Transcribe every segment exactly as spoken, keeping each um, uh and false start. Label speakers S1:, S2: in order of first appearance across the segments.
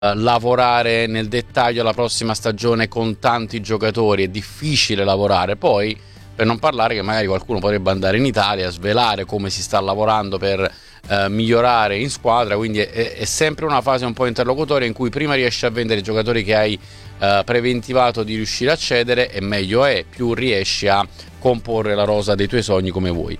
S1: lavorare nel dettaglio la prossima stagione con tanti giocatori, è difficile lavorare. Poi, per non parlare che magari qualcuno potrebbe andare in Italia a svelare come si sta lavorando per eh, migliorare in squadra, quindi è, è sempre una fase un po' interlocutoria in cui prima riesci a vendere i giocatori che hai eh, preventivato di riuscire a cedere e meglio è, più riesci a comporre la rosa dei tuoi sogni come vuoi.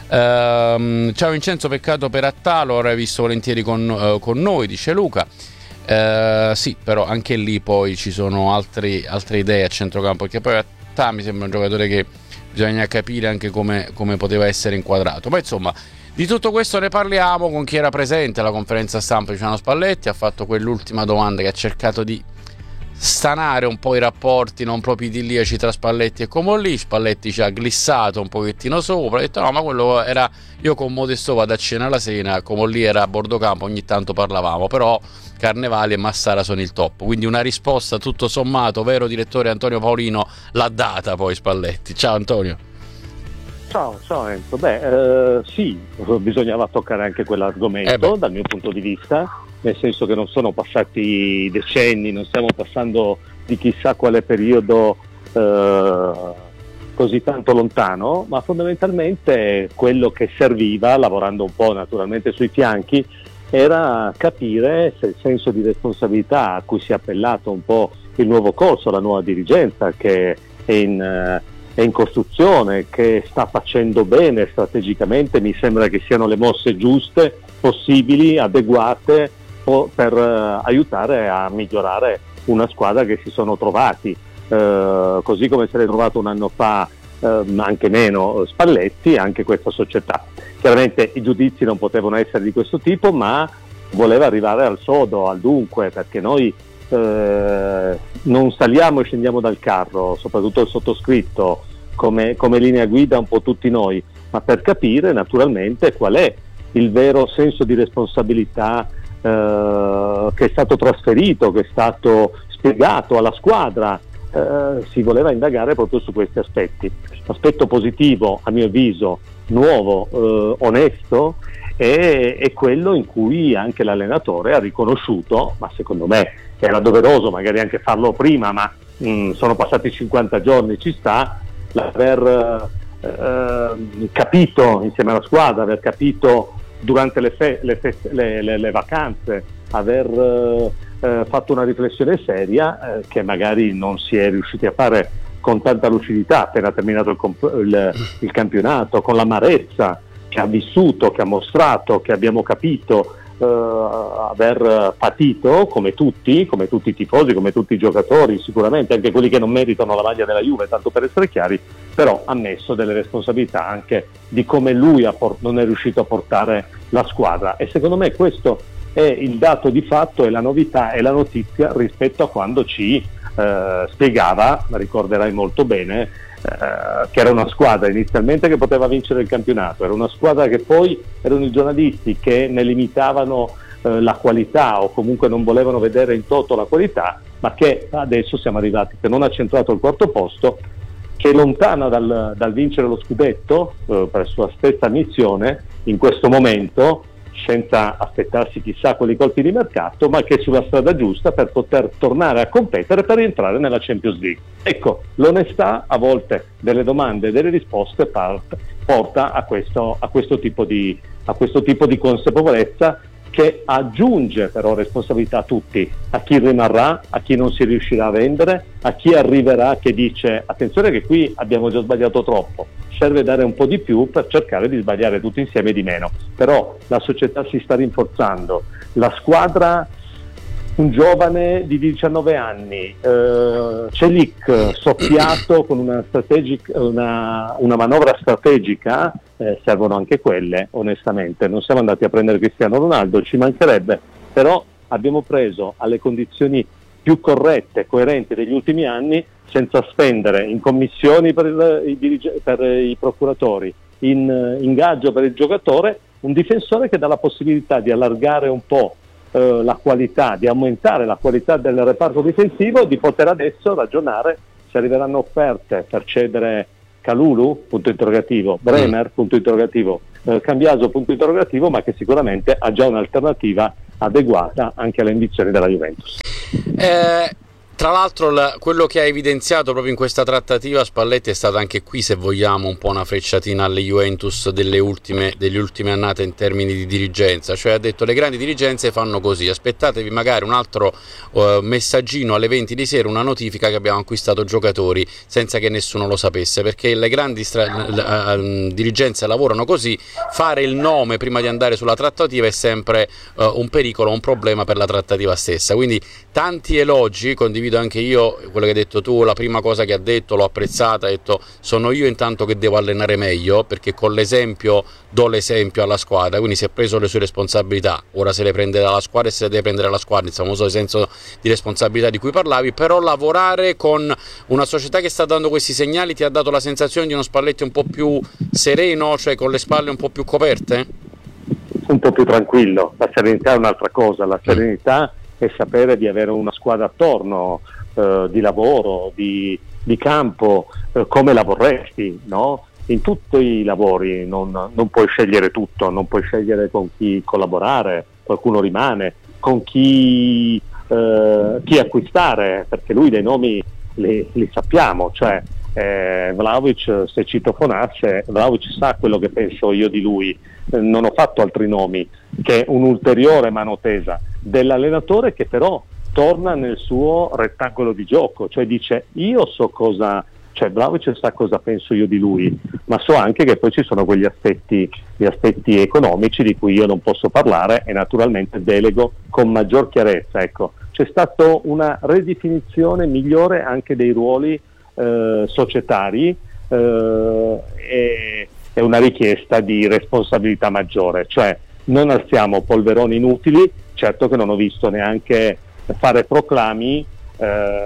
S1: Uh, ciao Vincenzo, peccato per Attalo, avrei visto volentieri con, uh, con noi, dice Luca. Uh, sì, però anche lì poi ci sono altri, altre idee a centrocampo, perché poi Attà mi sembra un giocatore che bisogna capire anche come, come poteva essere inquadrato. Poi insomma, di tutto questo ne parliamo con chi era presente alla conferenza stampa di Luciano Spalletti. Ha fatto quell'ultima domanda che ha cercato di stanare un po' i rapporti non proprio idilliaci tra Spalletti e Comolli. Spalletti ci ha glissato un pochettino sopra, ha detto no, ma quello era, io con Modesto vado a cena la sera, Comolli era a bordo campo, ogni tanto parlavamo, però Carnevali e Massara sono il top. Quindi una risposta tutto sommato, vero direttore Antonio Paolino, l'ha data poi Spalletti. Ciao Antonio.
S2: Ciao, ciao Enzo. Beh, eh, sì, bisognava toccare anche quell'argomento eh dal mio punto di vista, nel senso che non sono passati decenni, non stiamo passando di chissà quale periodo eh, così tanto lontano, ma fondamentalmente quello che serviva, lavorando un po' naturalmente sui fianchi, era capire se il senso di responsabilità a cui si è appellato un po' il nuovo corso, la nuova dirigenza che è in, è in costruzione, che sta facendo bene strategicamente, mi sembra che siano le mosse giuste, possibili, adeguate per uh, aiutare a migliorare una squadra che si sono trovati, uh, così come se l'è trovato un anno fa, uh, anche meno, Spalletti, anche questa società. Chiaramente i giudizi non potevano essere di questo tipo, ma voleva arrivare al sodo, al dunque, perché noi uh, non saliamo e scendiamo dal carro, soprattutto il sottoscritto, come, come linea guida un po' tutti noi, ma per capire naturalmente qual è il vero senso di responsabilità Uh, che è stato trasferito, che è stato spiegato alla squadra. Uh, si voleva indagare proprio su questi aspetti. L'aspetto positivo, a mio avviso, nuovo, uh, onesto, è, è quello in cui anche l'allenatore ha riconosciuto, ma secondo me era doveroso magari anche farlo prima, ma mh, sono passati cinquanta giorni, ci sta, l'aver uh, capito insieme alla squadra, aver capito durante le, fe- le, fe- le, le, le vacanze, aver eh, fatto una riflessione seria eh, che magari non si è riusciti a fare con tanta lucidità appena terminato il, comp- il, il campionato, con l'amarezza che ha vissuto, che ha mostrato, che abbiamo capito eh, aver patito, come tutti, come tutti i tifosi, come tutti i giocatori, sicuramente anche quelli che non meritano la maglia della Juve, tanto per essere chiari, però ha messo delle responsabilità anche di come lui ha por- non è riuscito a portare la squadra, e secondo me questo è il dato di fatto, è la novità, è la notizia rispetto a quando ci eh, spiegava, ricorderai molto bene, eh, che era una squadra inizialmente che poteva vincere il campionato, era una squadra che poi erano i giornalisti che ne limitavano eh, la qualità o comunque non volevano vedere in toto la qualità, ma che adesso siamo arrivati, che non ha centrato il quarto posto, che è lontana dal, dal vincere lo scudetto eh, per sua stessa missione in questo momento, senza aspettarsi chissà quali colpi di mercato, ma che è sulla strada giusta per poter tornare a competere per rientrare nella Champions League. Ecco, l'onestà a volte delle domande e delle risposte part, porta a questo, a questo tipo di, a questo tipo di consapevolezza, che aggiunge però responsabilità a tutti, a chi rimarrà, a chi non si riuscirà a vendere, a chi arriverà che dice attenzione che qui abbiamo già sbagliato troppo, serve dare un po' di più per cercare di sbagliare tutti insieme di meno. Però la società si sta rinforzando, la squadra, un giovane di diciannove anni, eh, Celik soffiato con una, strategic, una, una manovra strategica, eh, servono anche quelle, onestamente. Non siamo andati a prendere Cristiano Ronaldo, ci mancherebbe, però abbiamo preso alle condizioni più corrette, coerenti degli ultimi anni, senza spendere in commissioni per, il, i, dirige, per i procuratori, in ingaggio per il giocatore, un difensore che dà la possibilità di allargare un po' eh, la qualità, di aumentare la qualità del reparto difensivo, di poter adesso ragionare se arriveranno offerte per cedere Kalulu, punto interrogativo, Bremer, punto interrogativo, eh, Cambiaso, punto interrogativo, ma che sicuramente ha già un'alternativa adeguata anche alle ambizioni della Juventus.
S1: Eh... Tra l'altro la, quello che ha evidenziato proprio in questa trattativa Spalletti è stata anche qui, se vogliamo, un po' una frecciatina alle Juventus delle ultime, delle ultime annate in termini di dirigenza, cioè ha detto: le grandi dirigenze fanno così, aspettatevi magari un altro uh, messaggino alle venti di sera, una notifica che abbiamo acquistato giocatori senza che nessuno lo sapesse, perché le grandi stra- uh, dirigenze lavorano così, fare il nome prima di andare sulla trattativa è sempre uh, un pericolo, un problema per la trattativa stessa. Quindi tanti elogi, condivido anche io quello che hai detto tu, la prima cosa che ha detto l'ho apprezzata, ha detto: sono io intanto che devo allenare meglio, perché con l'esempio do l'esempio alla squadra, quindi si è preso le sue responsabilità, ora se le prende dalla squadra e se le deve prendere la squadra, il famoso senso di responsabilità di cui parlavi. Però lavorare con una società che sta dando questi segnali ti ha dato la sensazione di uno Spalletti un po' più sereno, cioè con le spalle un po' più coperte?
S2: Un po' più tranquillo. La serenità è un'altra cosa, la serenità è sapere di avere una squadra attorno, eh, di lavoro, di, di campo, eh, come la vorresti, no? In tutti i lavori non, non puoi scegliere tutto, non puoi scegliere con chi collaborare, qualcuno rimane, con chi, eh, chi acquistare, perché lui dei nomi li, li sappiamo, cioè eh, Vlahovic, se citofonasse, Vlahovic sa quello che penso io di lui, eh, non ho fatto altri nomi, che un'ulteriore mano tesa dell'allenatore che però torna nel suo rettangolo di gioco, cioè dice: io so cosa, cioè Vlahovic sa cosa penso io di lui, ma so anche che poi ci sono quegli aspetti, gli aspetti economici di cui io non posso parlare e naturalmente delego con maggior chiarezza. Ecco, c'è stata una ridefinizione migliore anche dei ruoli eh, societari eh, e, e una richiesta di responsabilità maggiore, cioè non alziamo polveroni inutili. Certo che non ho visto neanche fare proclami eh,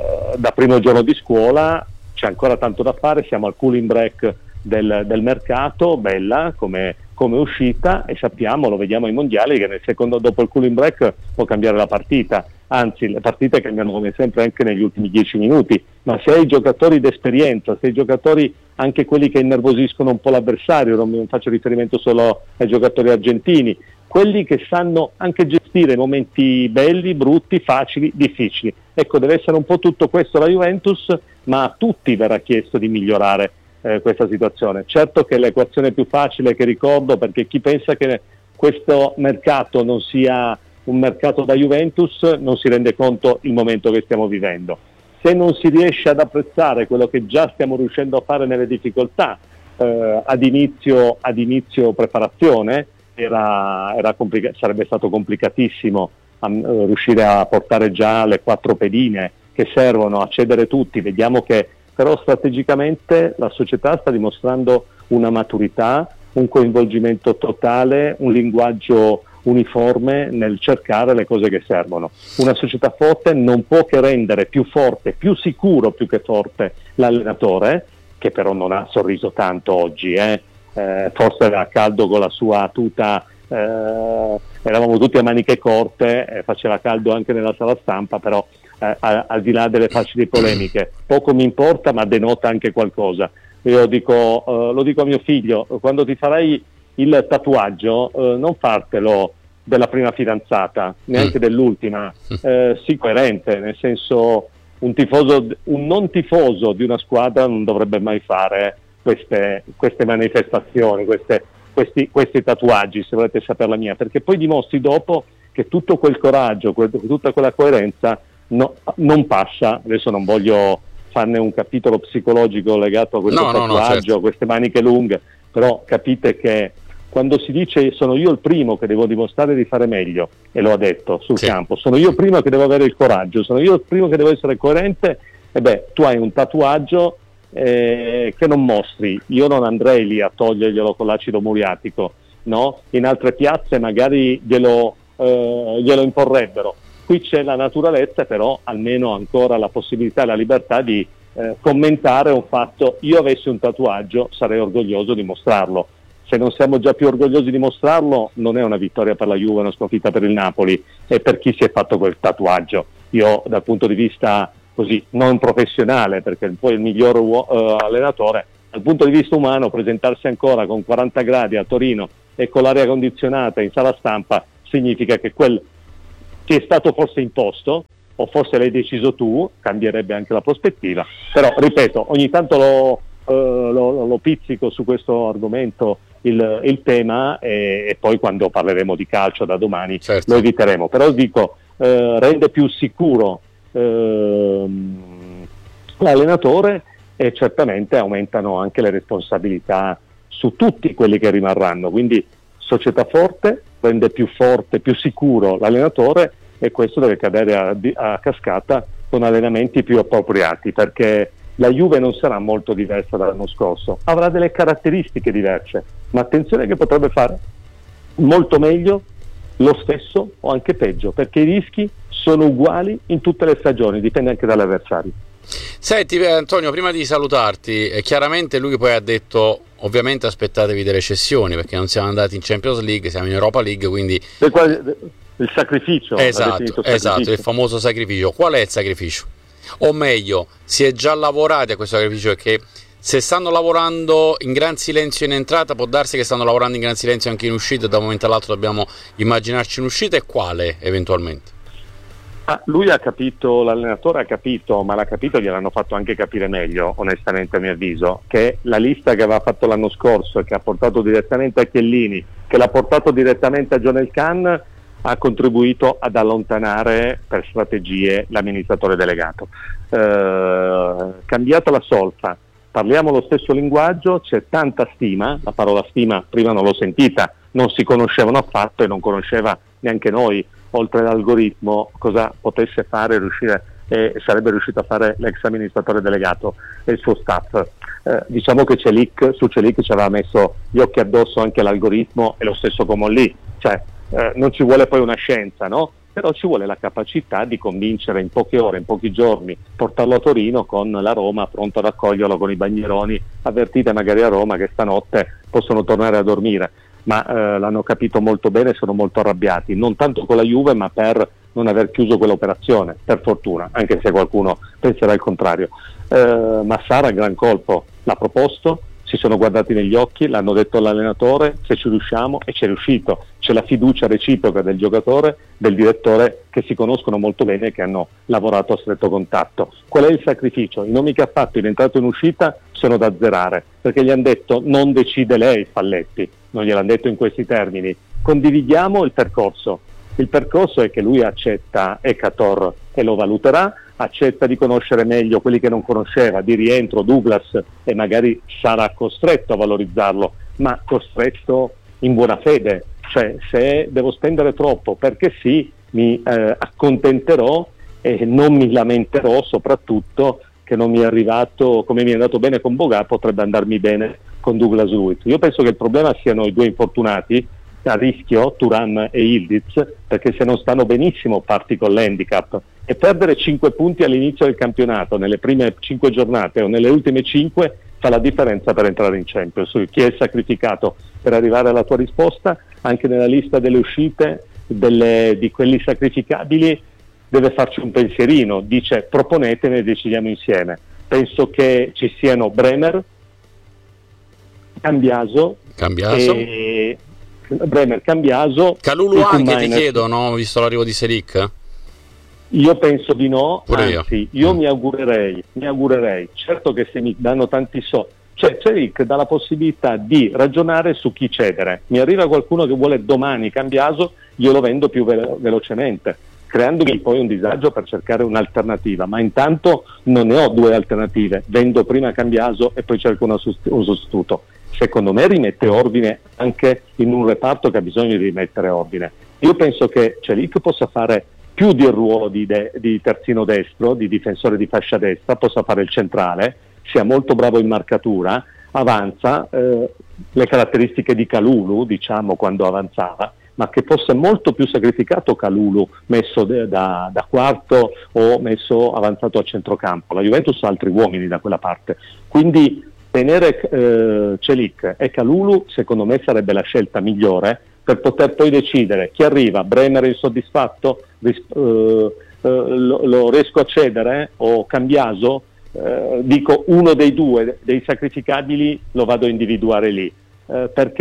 S2: da primo giorno di scuola, c'è ancora tanto da fare, siamo al cooling break del, del mercato, bella come, come uscita, e sappiamo, lo vediamo ai mondiali, che nel secondo, dopo il cooling break può cambiare la partita, anzi le partite cambiano come sempre anche negli ultimi dieci minuti, ma se hai giocatori d'esperienza, se hai giocatori anche quelli che innervosiscono un po' l'avversario, non faccio riferimento solo ai giocatori argentini, quelli che sanno anche gestire momenti belli, brutti, facili, difficili. Ecco, deve essere un po' tutto questo la Juventus, ma a tutti verrà chiesto di migliorare eh, questa situazione. Certo che l'equazione più facile che ricordo, perché chi pensa che questo mercato non sia un mercato da Juventus non si rende conto il momento che stiamo vivendo. Se non si riesce ad apprezzare quello che già stiamo riuscendo a fare nelle difficoltà eh, ad inizio, ad inizio preparazione, Era, era complica- sarebbe stato complicatissimo a, uh, riuscire a portare già le quattro pedine che servono a cedere tutti. Vediamo che però strategicamente la società sta dimostrando una maturità, un coinvolgimento totale, un linguaggio uniforme nel cercare le cose che servono. Una società forte non può che rendere più forte, più sicuro più che forte l'allenatore, che però non ha sorriso tanto oggi, eh. Eh, forse era caldo con la sua tuta, eh, eravamo tutti a maniche corte, eh, faceva caldo anche nella sala stampa, però eh, a, al di là delle facili polemiche poco mi importa, ma denota anche qualcosa. Io dico, eh, lo dico a mio figlio: quando ti farai il tatuaggio eh, non fartelo della prima fidanzata, neanche dell'ultima, eh, sii coerente, nel senso, un tifoso, un non tifoso di una squadra non dovrebbe mai fare Queste, queste manifestazioni, queste, questi, questi tatuaggi, se volete sapere la mia, perché poi dimostri dopo che tutto quel coraggio, quel, tutta quella coerenza no, non passa. Adesso non voglio farne un capitolo psicologico legato a questo no, tatuaggio, no, no, certo. a queste maniche lunghe, però capite che quando si dice sono io il primo che devo dimostrare di fare meglio, e lo ha detto sul sì. campo, sono io il primo che devo avere il coraggio, sono io il primo che devo essere coerente, e beh, tu hai un tatuaggio Eh, che non mostri. Io non andrei lì a toglierglielo con l'acido muriatico, no? In altre piazze magari glielo, eh, glielo imporrebbero. Qui c'è la naturalezza, però almeno ancora la possibilità e la libertà di eh, commentare un fatto. Io avessi un tatuaggio sarei orgoglioso di mostrarlo. Se non siamo già più orgogliosi di mostrarlo, non è una vittoria per la Juve, una sconfitta per il Napoli, e per chi si è fatto quel tatuaggio. Io dal punto di vista così non professionale, perché poi il miglior uh, allenatore, dal punto di vista umano, presentarsi ancora con quaranta gradi a Torino e con l'aria condizionata in sala stampa significa che quel ti è stato forse imposto, o forse l'hai deciso tu, cambierebbe anche la prospettiva. Però, ripeto, ogni tanto lo, eh, lo, lo pizzico su questo argomento il, il tema e, e poi quando parleremo di calcio da domani certo. lo eviteremo. Però dico, eh, rende più sicuro eh, l'allenatore e certamente aumentano anche le responsabilità su tutti quelli che rimarranno. Quindi società forte rende più forte, più sicuro l'allenatore, e questo deve cadere a, a cascata con allenamenti più appropriati, perché la Juve non sarà molto diversa dall'anno scorso, avrà delle caratteristiche diverse, ma attenzione che potrebbe fare molto meglio, lo stesso o anche peggio, perché i rischi sono uguali in tutte le stagioni, dipende anche dall'avversario.
S1: Senti Antonio, prima di salutarti, eh, chiaramente lui poi ha detto ovviamente aspettatevi delle cessioni, perché non siamo andati in Champions League, siamo in Europa League, quindi
S2: il sacrificio,
S1: esatto,
S2: sacrificio.
S1: esatto, il famoso sacrificio. Qual è il sacrificio? O meglio, si è già lavorati a questo sacrificio, perché se stanno lavorando in gran silenzio in entrata, può darsi che stanno lavorando in gran silenzio anche in uscita, e da un momento all'altro dobbiamo immaginarci un'uscita, e quale eventualmente?
S2: Ah, lui ha capito, l'allenatore ha capito, ma l'ha capito, gliel'hanno fatto anche capire meglio, onestamente a mio avviso, che la lista che aveva fatto l'anno scorso e che ha portato direttamente a Chiellini, che l'ha portato direttamente a John Elkann, ha contribuito ad allontanare per strategie l'amministratore delegato. Eh, cambiata la solfa, parliamo lo stesso linguaggio, c'è tanta stima, la parola stima prima non l'ho sentita, non si conoscevano affatto e non conosceva neanche noi, oltre all'algoritmo, cosa potesse fare riuscire e sarebbe riuscito a fare l'ex amministratore delegato e il suo staff. Eh, diciamo che Celik, su Celik ci aveva messo gli occhi addosso anche l'algoritmo, e lo stesso come lì, cioè eh, non ci vuole poi una scienza, no? Però ci vuole la capacità di convincere in poche ore, in pochi giorni, portarlo a Torino con la Roma pronto ad accoglierlo con i bagneroni, avvertite magari a Roma che stanotte possono tornare a dormire. Ma eh, l'hanno capito molto bene e sono molto arrabbiati, non tanto con la Juve ma per non aver chiuso quell'operazione, per fortuna, anche se qualcuno penserà il contrario. Eh, Massara, gran colpo, l'ha proposto, si sono guardati negli occhi, l'hanno detto all'allenatore, se ci riusciamo, e ci è riuscito. C'è la fiducia reciproca del giocatore, del direttore, che si conoscono molto bene e che hanno lavorato a stretto contatto. Qual è il sacrificio? I nomi che ha fatto in entrata e in uscita sono da azzerare, perché gli hanno detto non decide lei Spalletti, non gliel'hanno detto in questi termini, condividiamo il percorso. Il percorso è che lui accetta Ekator e lo valuterà, accetta di conoscere meglio quelli che non conosceva, di rientro Douglas, e magari sarà costretto a valorizzarlo, ma costretto in buona fede, cioè se devo spendere troppo perché sì, mi eh, accontenterò e non mi lamenterò, soprattutto che non mi è arrivato, come mi è andato bene con Boga, potrebbe andarmi bene con Douglas Luiz. Io penso che il problema siano i due infortunati a rischio, Thuram e Yildiz, perché se non stanno benissimo parti con l'handicap, e perdere cinque punti all'inizio del campionato, nelle prime cinque giornate o nelle ultime cinque, fa la differenza per entrare in Champions. Chi è sacrificato per arrivare alla tua risposta, anche nella lista delle uscite delle, di quelli sacrificabili, deve farci un pensierino, dice proponetene e decidiamo insieme. Penso che ci siano Bremer, Cambiaso,
S1: Cambiaso.
S2: e Bremer, Cambiaso,
S1: Kalulu anche ti chiedo, no? Visto l'arrivo di Selic?
S2: Io penso di no,
S1: Pure
S2: anzi
S1: io,
S2: io
S1: mm.
S2: mi augurerei, mi augurerei, certo che se mi danno tanti soldi, cioè Selic dà la possibilità di ragionare su chi cedere. Mi arriva qualcuno che vuole domani Cambiaso, io lo vendo più velo- velocemente, creandomi poi un disagio per cercare un'alternativa, ma intanto non ne ho due alternative, vendo prima Cambiaso e poi cerco una sust- un sostituto. Secondo me rimette ordine anche in un reparto che ha bisogno di rimettere ordine. Io penso che Celik possa fare più del ruolo di, de- di terzino destro, di difensore di fascia destra, possa fare il centrale, sia molto bravo in marcatura, avanza, eh, le caratteristiche di Kalulu, diciamo, quando avanzava, ma che fosse molto più sacrificato Kalulu messo de- da, da quarto o messo avanzato a centrocampo. La Juventus ha altri uomini da quella parte, quindi tenere eh, Celik e Kalulu secondo me sarebbe la scelta migliore per poter poi decidere chi arriva. Bremer è insoddisfatto, ris- eh, eh, lo, lo riesco a cedere, o Cambiaso, eh, dico uno dei due, dei sacrificabili lo vado a individuare lì, eh, perché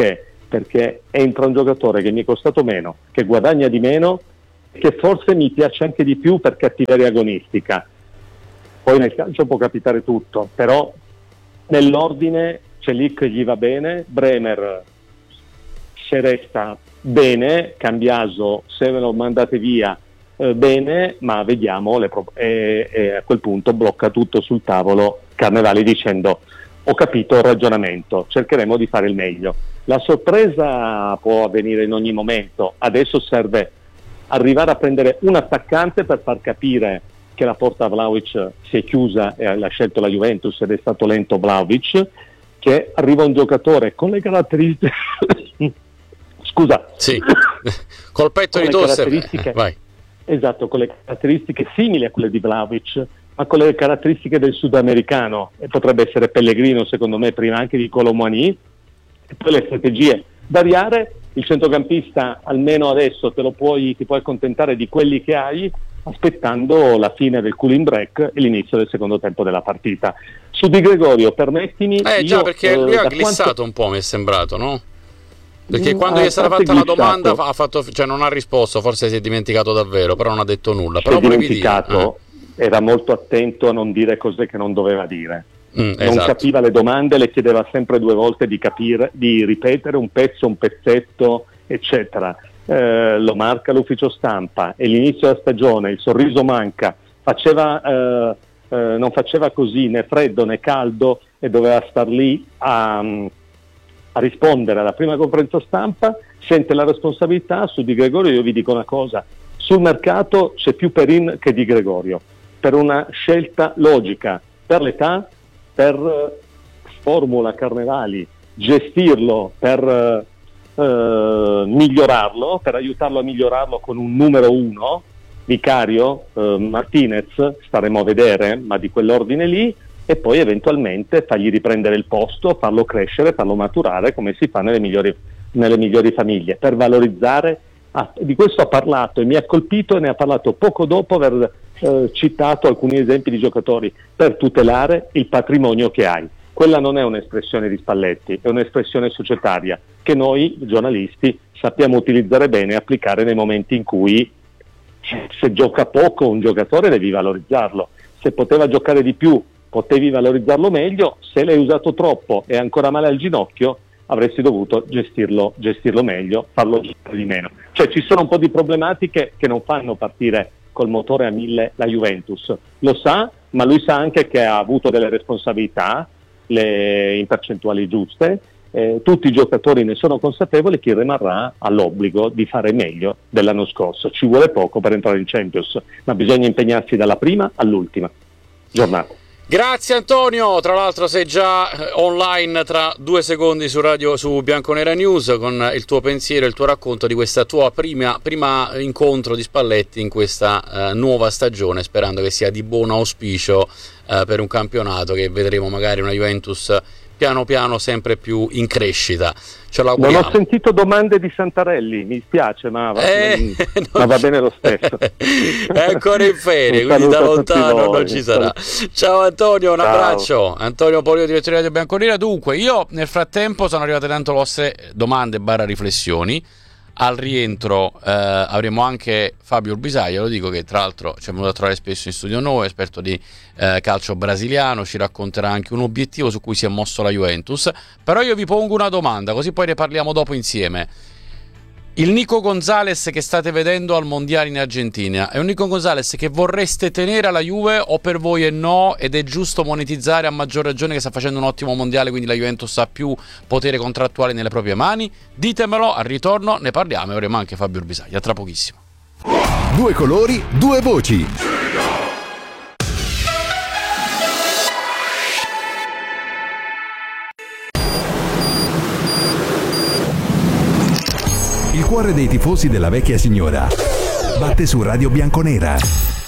S2: perché entra un giocatore che mi è costato meno, che guadagna di meno, che forse mi piace anche di più per cattiveria agonistica. Poi nel calcio può capitare tutto, però nell'ordine Celik gli va bene, Bremer se resta bene, Cambiaso se ve lo mandate via eh, bene, ma vediamo le pro- e, e a quel punto blocca tutto sul tavolo Carnevali dicendo ho capito il ragionamento, cercheremo di fare il meglio. La sorpresa può avvenire in ogni momento, adesso serve arrivare a prendere un attaccante per far capire che la porta Vlahovic si è chiusa e l'ha scelto la Juventus ed è stato lento Vlahovic, che arriva un giocatore con le caratteristiche scusa
S1: sì. col petto
S2: con
S1: di
S2: le
S1: tosse
S2: caratteristiche,
S1: vai.
S2: Esatto, con le caratteristiche simili a quelle di Vlahovic, ma con le caratteristiche del sudamericano, e potrebbe essere Pellegrino secondo me prima anche di Colomani, e poi le strategie variare. Il centrocampista almeno adesso te lo puoi, ti puoi accontentare di quelli che hai, aspettando la fine del cooling break e l'inizio del secondo tempo della partita. Su Di Gregorio, permettimi...
S1: Eh
S2: io,
S1: già, perché lui
S2: eh,
S1: ha
S2: da
S1: glissato
S2: quanto...
S1: un po', mi è sembrato, no? Perché
S2: Mm,
S1: quando
S2: a
S1: gli è stata
S2: parte
S1: fatta la
S2: glissato.
S1: domanda ha fatto, cioè non ha risposto, forse si è dimenticato davvero, però non ha detto nulla.
S2: Si
S1: Però
S2: è
S1: volevi
S2: dimenticato,
S1: dire,
S2: era molto attento a non dire cose che non doveva dire.
S1: eh. mm,
S2: Non
S1: esatto.
S2: capiva le domande, le chiedeva sempre due volte di capire, di ripetere un pezzo, un pezzetto, eccetera. Eh, lo marca l'ufficio stampa, e l'inizio della stagione, il sorriso manca, faceva, eh, eh, non faceva così né freddo né caldo, e doveva star lì a, a rispondere alla prima conferenza stampa, sente la responsabilità. Su Di Gregorio io vi dico una cosa: sul mercato c'è più Perin che Di Gregorio, per una scelta logica, per l'età, per eh, formula Carnevali, gestirlo per eh, migliorarlo, per aiutarlo a migliorarlo con un numero uno, Vicario, eh, Martinez, staremo a vedere, ma di quell'ordine lì, e poi eventualmente fargli riprendere il posto, farlo crescere, farlo maturare come si fa nelle migliori, nelle migliori famiglie, per valorizzare. Ah, di questo ha parlato e mi ha colpito, e ne ha parlato poco dopo aver eh, citato alcuni esempi di giocatori, per tutelare il patrimonio che hai. Quella non è un'espressione di Spalletti, è un'espressione societaria che noi giornalisti sappiamo utilizzare bene e applicare nei momenti in cui, se gioca poco un giocatore, devi valorizzarlo. Se poteva giocare di più, potevi valorizzarlo meglio. Se l'hai usato troppo e ancora male al ginocchio, avresti dovuto gestirlo, gestirlo meglio, farlo giocare di meno. Cioè ci sono un po' di problematiche che non fanno partire col motore a mille la Juventus. Lo sa, ma lui sa anche che ha avuto delle responsabilità, le in percentuali giuste. Eh, tutti i giocatori ne sono consapevoli, chi rimarrà all'obbligo di fare meglio dell'anno scorso. Ci vuole poco per entrare in Champions, ma bisogna impegnarsi dalla prima all'ultima giornata.
S1: Grazie Antonio, tra l'altro sei già online tra due secondi su radio, su Bianconera News, con il tuo pensiero e il tuo racconto di questa tua prima, prima incontro di Spalletti in questa uh, nuova stagione, sperando che sia di buon auspicio uh, per un campionato che vedremo magari una Juventus piano piano sempre più in crescita. Ce l'auguriamo.
S2: Non ho sentito domande di Santarelli, mi spiace, ma va,
S1: eh,
S2: non... ma va bene lo stesso.
S1: È ancora in ferie, quindi da lontano non ci sarà. Ciao Antonio, un Ciao. abbraccio. Antonio Polio, direttore di Bianconera. Dunque, io nel frattempo sono arrivate tanto le vostre domande barra riflessioni. Al rientro eh, avremo anche Fabio Urbisaia, lo dico, che tra l'altro ci è venuto a trovare spesso in studio noi, esperto di eh, calcio brasiliano, ci racconterà anche un obiettivo su cui si è mosso la Juventus. Però io vi pongo una domanda, così poi ne parliamo dopo insieme. Il Nico Gonzalez che state vedendo al Mondiale in Argentina è un Nico Gonzalez che vorreste tenere alla Juve, o per voi è no ed è giusto monetizzare, a maggior ragione che sta facendo un ottimo Mondiale, quindi la Juventus ha più potere contrattuale nelle proprie mani? Ditemelo, al ritorno ne parliamo e avremo anche Fabio Urbisaglia tra pochissimo.
S3: Due colori, due voci. Il cuore dei tifosi della vecchia signora batte su Radio Bianconera.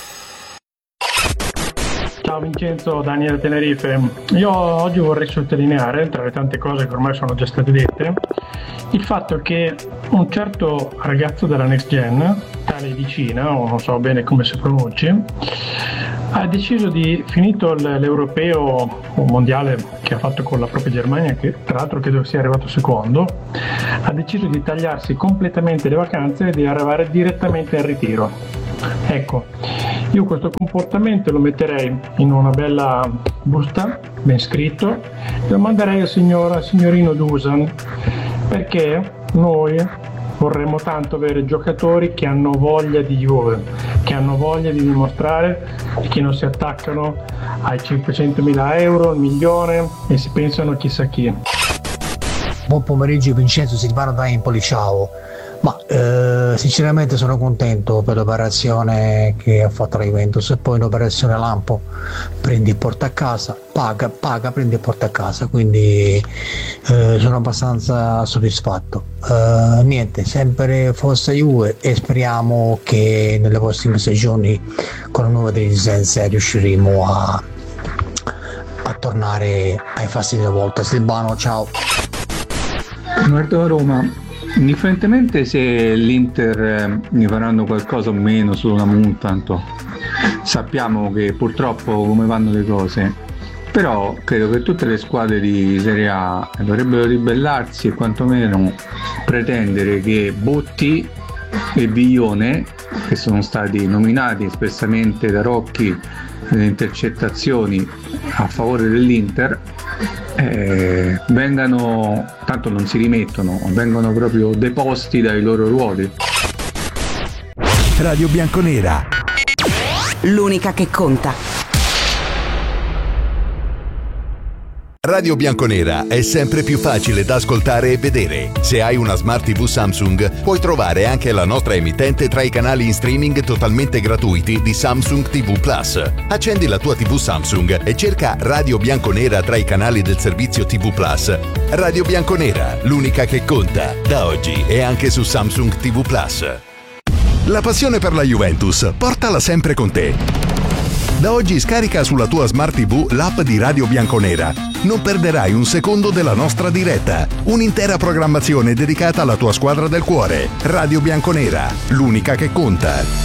S4: Ciao Vincenzo, Daniele Tenerife. Io oggi vorrei sottolineare, tra le tante cose che ormai sono già state dette, il fatto che un certo ragazzo della Next Gen, tale Vicina, o non so bene come si pronunci, ha deciso di, finito l'europeo o mondiale che ha fatto con la propria Germania, che tra l'altro credo sia arrivato secondo, ha deciso di tagliarsi completamente le vacanze e di arrivare direttamente al ritiro. Ecco, io questo comportamento lo metterei in una bella busta, ben scritto, e lo manderei al signor, al signorino Dusan, perché noi vorremmo tanto avere giocatori che hanno voglia di Juve, che hanno voglia di dimostrare e che non si attaccano ai cinquecentomila euro, al milione e si pensano chissà chi.
S5: Buon pomeriggio Vincenzo Silvano da Empoli, ciao. Ma eh, sinceramente sono contento per l'operazione che ha fatto la Juventus, e poi un'operazione lampo, prendi e porta a casa, paga, paga, prendi e porta a casa, quindi eh, sono abbastanza soddisfatto. Eh, niente, sempre forza Juve, e speriamo che nelle prossime stagioni con la nuova dirigenza riusciremo a, a tornare ai fasti della volta. Silvano, ciao.
S6: Guardo a Roma. Indifferentemente se l'Inter eh, ne faranno qualcosa o meno, solo una multa, tanto sappiamo che purtroppo come vanno le cose, però credo che tutte le squadre di Serie A dovrebbero ribellarsi e quantomeno pretendere che Botti e Viglione, che sono stati nominati espressamente da Rocchi nelle intercettazioni a favore dell'Inter, eh, vengano, tanto non si rimettono, vengono proprio deposti dai loro ruoli.
S3: Radio Bianconera,
S7: l'unica che conta.
S3: Radio Bianconera è sempre più facile da ascoltare e vedere. Se hai una Smart tivù Samsung, puoi trovare anche la nostra emittente tra i canali in streaming totalmente gratuiti di Samsung tivù Plus. Accendi la tua tivù Samsung e cerca Radio Bianconera tra i canali del servizio tivù Plus. Radio Bianconera, l'unica che conta, da oggi e anche su Samsung tivù Plus. La passione per la Juventus, portala sempre con te. Da oggi scarica sulla tua Smart tivù l'app di Radio Bianconera. Non perderai un secondo della nostra diretta. Un'intera programmazione dedicata alla tua squadra del cuore. Radio Bianconera, l'unica che conta.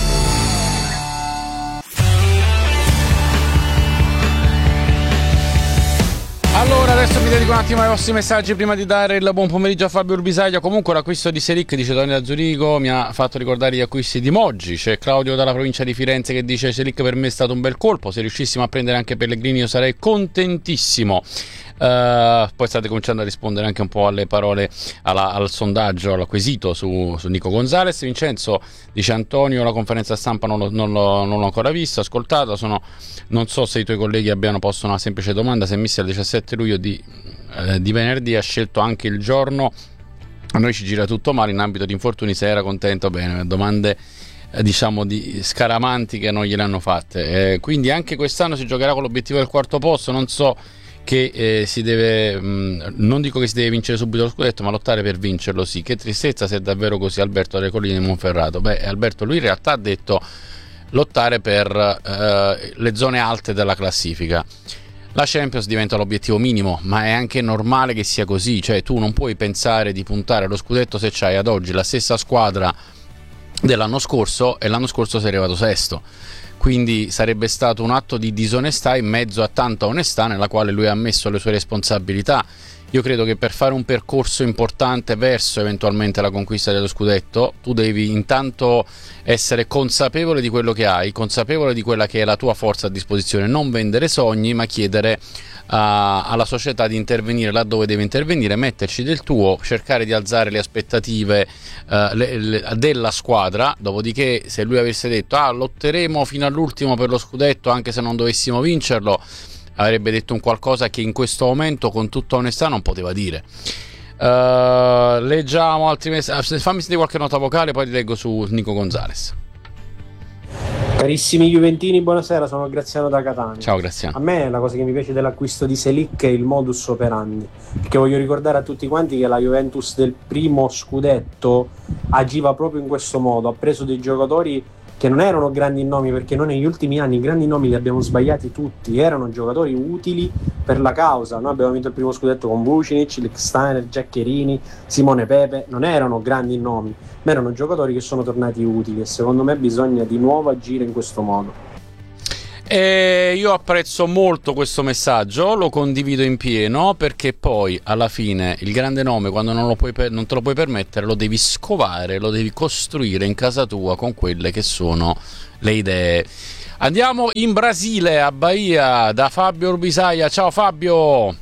S1: Allora, adesso mi dedico un attimo ai vostri messaggi prima di dare il buon pomeriggio a Fabio Urbisaglia. Comunque l'acquisto di Selic, dice Tony da Zurigo, mi ha fatto ricordare gli acquisti di Moggi. C'è Claudio dalla provincia di Firenze che dice: Selic per me è stato un bel colpo, se riuscissimo a prendere anche Pellegrini io sarei contentissimo. Uh, poi state cominciando a rispondere anche un po' alle parole, alla, al sondaggio, al quesito su, su Nico Gonzalez. Vincenzo dice: Antonio, la conferenza stampa non, lo, non, l'ho, non l'ho ancora vista, ascoltata, sono, non so se i tuoi colleghi abbiano posto una semplice domanda, se Mister il diciassette luglio di, eh, di venerdì ha scelto anche il giorno, a noi ci gira tutto male in ambito di infortuni, se era contento. Bene, domande eh, diciamo di scaramanti che non gliele hanno fatte, eh, quindi anche quest'anno si giocherà con l'obiettivo del quarto posto. Non so che eh, si deve, mh, non dico che si deve vincere subito lo scudetto, ma lottare per vincerlo sì. Che tristezza se è davvero così. Alberto delle Colline di Monferrato. Beh, Alberto, lui in realtà ha detto lottare per eh, le zone alte della classifica. La Champions diventa l'obiettivo minimo, ma è anche normale che sia così, cioè tu non puoi pensare di puntare allo scudetto se c'hai ad oggi la stessa squadra dell'anno scorso e l'anno scorso sei arrivato sesto. Quindi sarebbe stato un atto di disonestà in mezzo a tanta onestà nella quale lui ha messo le sue responsabilità. Io credo che per fare un percorso importante verso eventualmente la conquista dello scudetto tu devi intanto essere consapevole di quello che hai, consapevole di quella che è la tua forza a disposizione, non vendere sogni ma chiedere uh, alla società di intervenire laddove deve intervenire, metterci del tuo, cercare di alzare le aspettative uh, le, le, della squadra. Dopodiché se lui avesse detto ah lotteremo fino all'ultimo per lo scudetto anche se non dovessimo vincerlo, avrebbe detto un qualcosa che in questo momento con tutta onestà non poteva dire. Uh, leggiamo altri messaggi. Fammi sentire qualche nota vocale, poi ti leggo su Nico Gonzalez.
S8: Carissimi Juventini, buonasera, sono Graziano da Catania.
S1: Ciao Graziano.
S8: A me la cosa che mi piace dell'acquisto di Selic è il modus operandi, perché voglio ricordare a tutti quanti che la Juventus del primo scudetto agiva proprio in questo modo, ha preso dei giocatori che non erano grandi nomi, perché noi negli ultimi anni i grandi nomi li abbiamo sbagliati tutti, erano giocatori utili per la causa. Noi abbiamo vinto il primo scudetto con Vucinic, Lichtsteiner, Giaccherini, Simone Pepe, non erano grandi nomi, ma erano giocatori che sono tornati utili e secondo me bisogna di nuovo agire in questo modo.
S1: E io apprezzo molto questo messaggio, lo condivido in pieno, perché poi alla fine il grande nome, quando non, lo puoi per- non te lo puoi permettere, lo devi scovare, lo devi costruire in casa tua con quelle che sono le idee. Andiamo in Brasile, a Bahia, da Fabio Urbisaia. Ciao Fabio!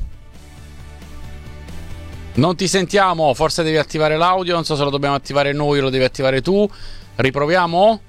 S1: Non ti sentiamo, forse devi attivare l'audio, non so se lo dobbiamo attivare noi o lo devi attivare tu. Riproviamo?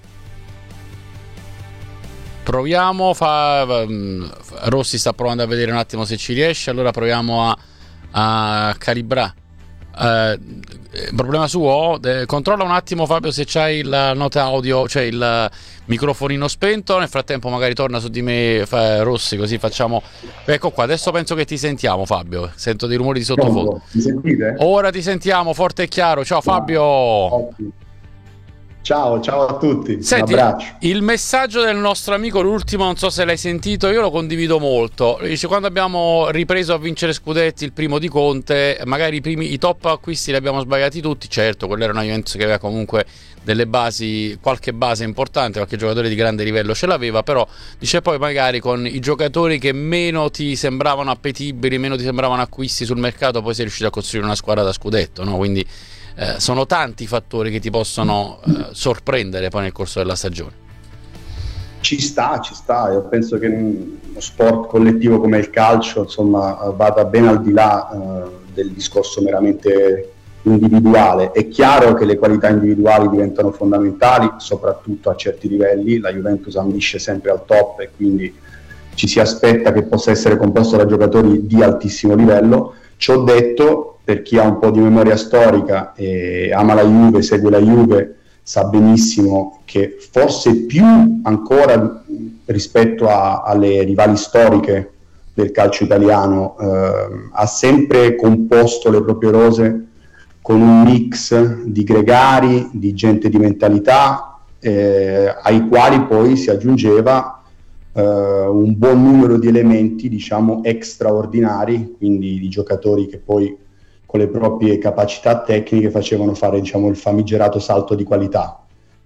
S1: Proviamo, fa, Rossi sta provando a vedere un attimo se ci riesce, allora proviamo a, a calibrare. Eh, problema suo? Eh, controlla un attimo Fabio se c'hai la nota audio, cioè il microfonino spento, nel frattempo magari torna su di me fa, Rossi, così facciamo. Ecco qua, adesso penso che ti sentiamo Fabio, sento dei rumori di sottofondo.
S9: Mi sentite?
S1: Ora ti sentiamo forte e chiaro, ciao Fabio.
S9: Ottimo. Ciao, ciao a tutti.
S1: Senti,
S9: un abbraccio.
S1: Il messaggio del nostro amico, l'ultimo, non so se l'hai sentito, io lo condivido molto. Dice: quando abbiamo ripreso a vincere scudetti, il primo di Conte, magari i, primi, i top acquisti li abbiamo sbagliati tutti. Certo, quello era una Juventus che aveva comunque delle basi, qualche base importante, qualche giocatore di grande livello ce l'aveva, però dice poi magari con i giocatori che meno ti sembravano appetibili, meno ti sembravano acquisti sul mercato, poi sei riuscito a costruire una squadra da scudetto, no? Quindi Eh, sono tanti i fattori che ti possono eh, sorprendere poi nel corso della stagione.
S9: Ci sta, ci sta. Io penso che uno sport collettivo come il calcio, insomma, vada ben al di là eh, del discorso meramente individuale. È chiaro che le qualità individuali diventano fondamentali, soprattutto a certi livelli. La Juventus ambisce sempre al top e quindi ci si aspetta che possa essere composto da giocatori di altissimo livello. Ciò detto, per chi ha un po' di memoria storica e ama la Juve, segue la Juve, sa benissimo che forse più ancora rispetto a, alle rivali storiche del calcio italiano eh, ha sempre composto le proprie rose con un mix di gregari, di gente di mentalità, eh, ai quali poi si aggiungeva Uh, un buon numero di elementi, diciamo, extraordinari, quindi di giocatori che poi con le proprie capacità tecniche facevano fare, diciamo, il famigerato salto di qualità.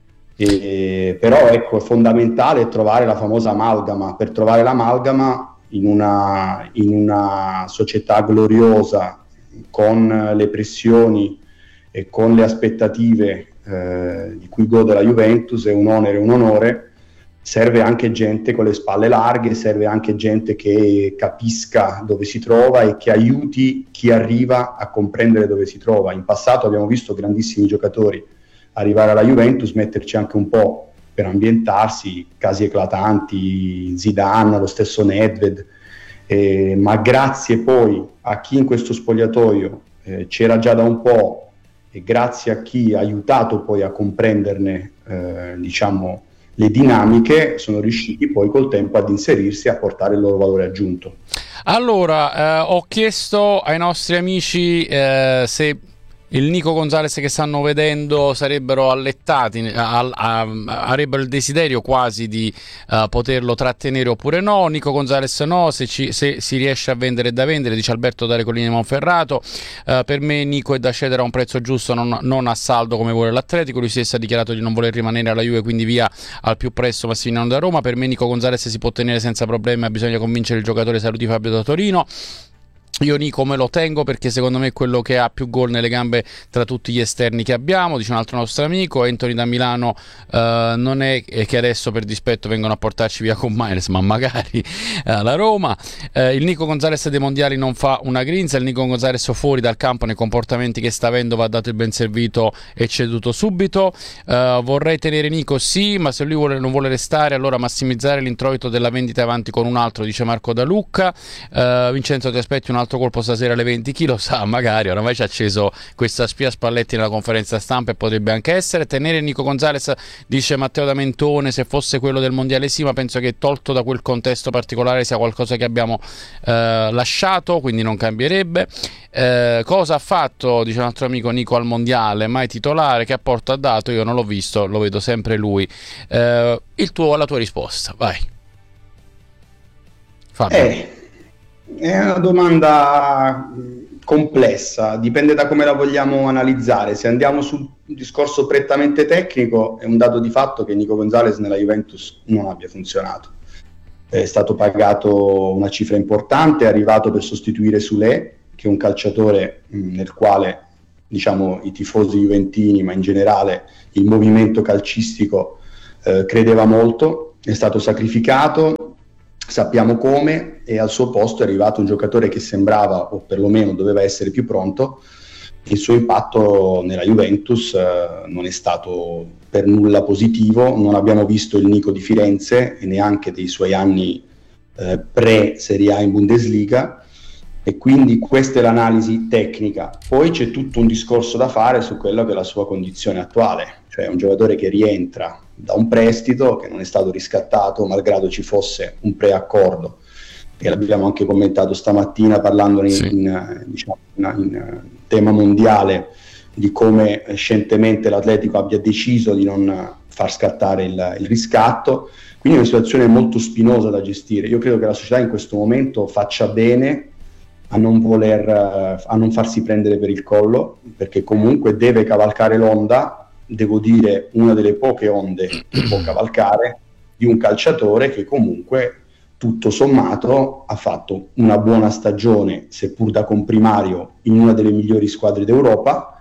S9: E, però ecco, è fondamentale trovare la famosa amalgama. Per trovare l'amalgama in una, in una società gloriosa, con le pressioni e con le aspettative eh, di cui gode la Juventus, è un onere e un onore. Serve anche gente con le spalle larghe, serve anche gente che capisca dove si trova e che aiuti chi arriva a comprendere dove si trova. In passato abbiamo visto grandissimi giocatori arrivare alla Juventus, metterci anche un po' per ambientarsi, casi eclatanti, Zidane, lo stesso Nedved, eh, ma grazie poi a chi in questo spogliatoio eh, c'era già da un po' e grazie a chi ha aiutato poi a comprenderne, eh, diciamo, le dinamiche, sono riusciti poi col tempo ad inserirsi e a portare il loro valore aggiunto. Allora, eh, ho chiesto ai nostri amici eh, se il Nico Gonzalez che stanno vedendo sarebbero allettati, a, a, a, avrebbero il desiderio quasi di uh, poterlo trattenere oppure no. Nico Gonzalez no, se, ci, se si riesce a vendere è da vendere, dice Alberto Dalle Colline Monferrato. Uh, per me Nico è da cedere a un prezzo giusto, non, non a saldo come vuole l'Atletico. Lui stesso ha dichiarato di non voler rimanere alla Juve, quindi via al più presto Massimiliano da Roma. Per me Nico Gonzalez si può tenere senza problemi, ma bisogna convincere il giocatore. Saluti Fabio da Torino. Io Nico me lo tengo perché secondo me è quello che ha più gol nelle gambe tra tutti gli esterni che abbiamo, dice un altro nostro amico. Anthony da Milano, uh, non è che adesso per dispetto vengono a portarci via con Miners, ma magari uh, la Roma. Uh, il Nico Gonzalez dei mondiali non fa una grinza, il Nico Gonzalez fuori dal campo nei comportamenti che sta avendo va dato il ben servito e ceduto subito. Uh, vorrei tenere Nico, sì, ma se lui vuole, non vuole restare, allora massimizzare l'introito della vendita avanti con un altro, dice Marco Da Lucca. Uh, Vincenzo, ti aspetti un altro altro colpo stasera alle venti, chi lo sa, magari oramai ci ha acceso questa spia Spalletti nella conferenza stampa e potrebbe anche essere. Tenere Nico Gonzalez, dice Matteo da Mentone, se fosse quello del mondiale sì, ma penso che tolto da quel contesto particolare sia qualcosa che abbiamo eh, lasciato, quindi non cambierebbe. Eh, cosa ha fatto, dice un altro amico, Nico al mondiale? Mai titolare, che apporto ha dato? Io non l'ho visto, lo vedo sempre lui. Eh, il tuo, la tua risposta, vai Fabio.
S10: Eh. È una domanda complessa, dipende da come la vogliamo analizzare. Se andiamo sul discorso prettamente tecnico, è un dato di fatto che Nico Gonzalez nella Juventus non abbia funzionato.
S9: è stato pagato una cifra importante, è arrivato per sostituire Soulé, che è un calciatore mh, nel quale, diciamo, i tifosi juventini, ma in generale il movimento calcistico eh, credeva molto, è stato sacrificato, sappiamo come, e al suo posto è arrivato un giocatore che sembrava, o perlomeno doveva essere più pronto. Il suo impatto nella Juventus eh, non è stato per nulla positivo, non abbiamo visto il Nico di Firenze e neanche dei suoi anni eh, pre-Serie A in Bundesliga, e quindi questa è l'analisi tecnica. Poi c'è tutto un discorso da fare su quella che è la sua condizione attuale, cioè un giocatore che rientra da un prestito che non è stato riscattato malgrado ci fosse un preaccordo, e l'abbiamo anche commentato stamattina parlando in, sì. in, diciamo, in, in tema mondiale di come scientemente l'Atletico abbia deciso di non far scattare il, il riscatto. Quindi è una situazione molto spinosa da gestire. Io credo che la società in questo momento faccia bene a non voler a non farsi prendere per il collo, perché comunque deve cavalcare l'onda, devo dire una delle poche onde che può cavalcare, di un calciatore che comunque tutto sommato ha fatto una buona stagione, seppur da comprimario, in una delle migliori squadre d'Europa,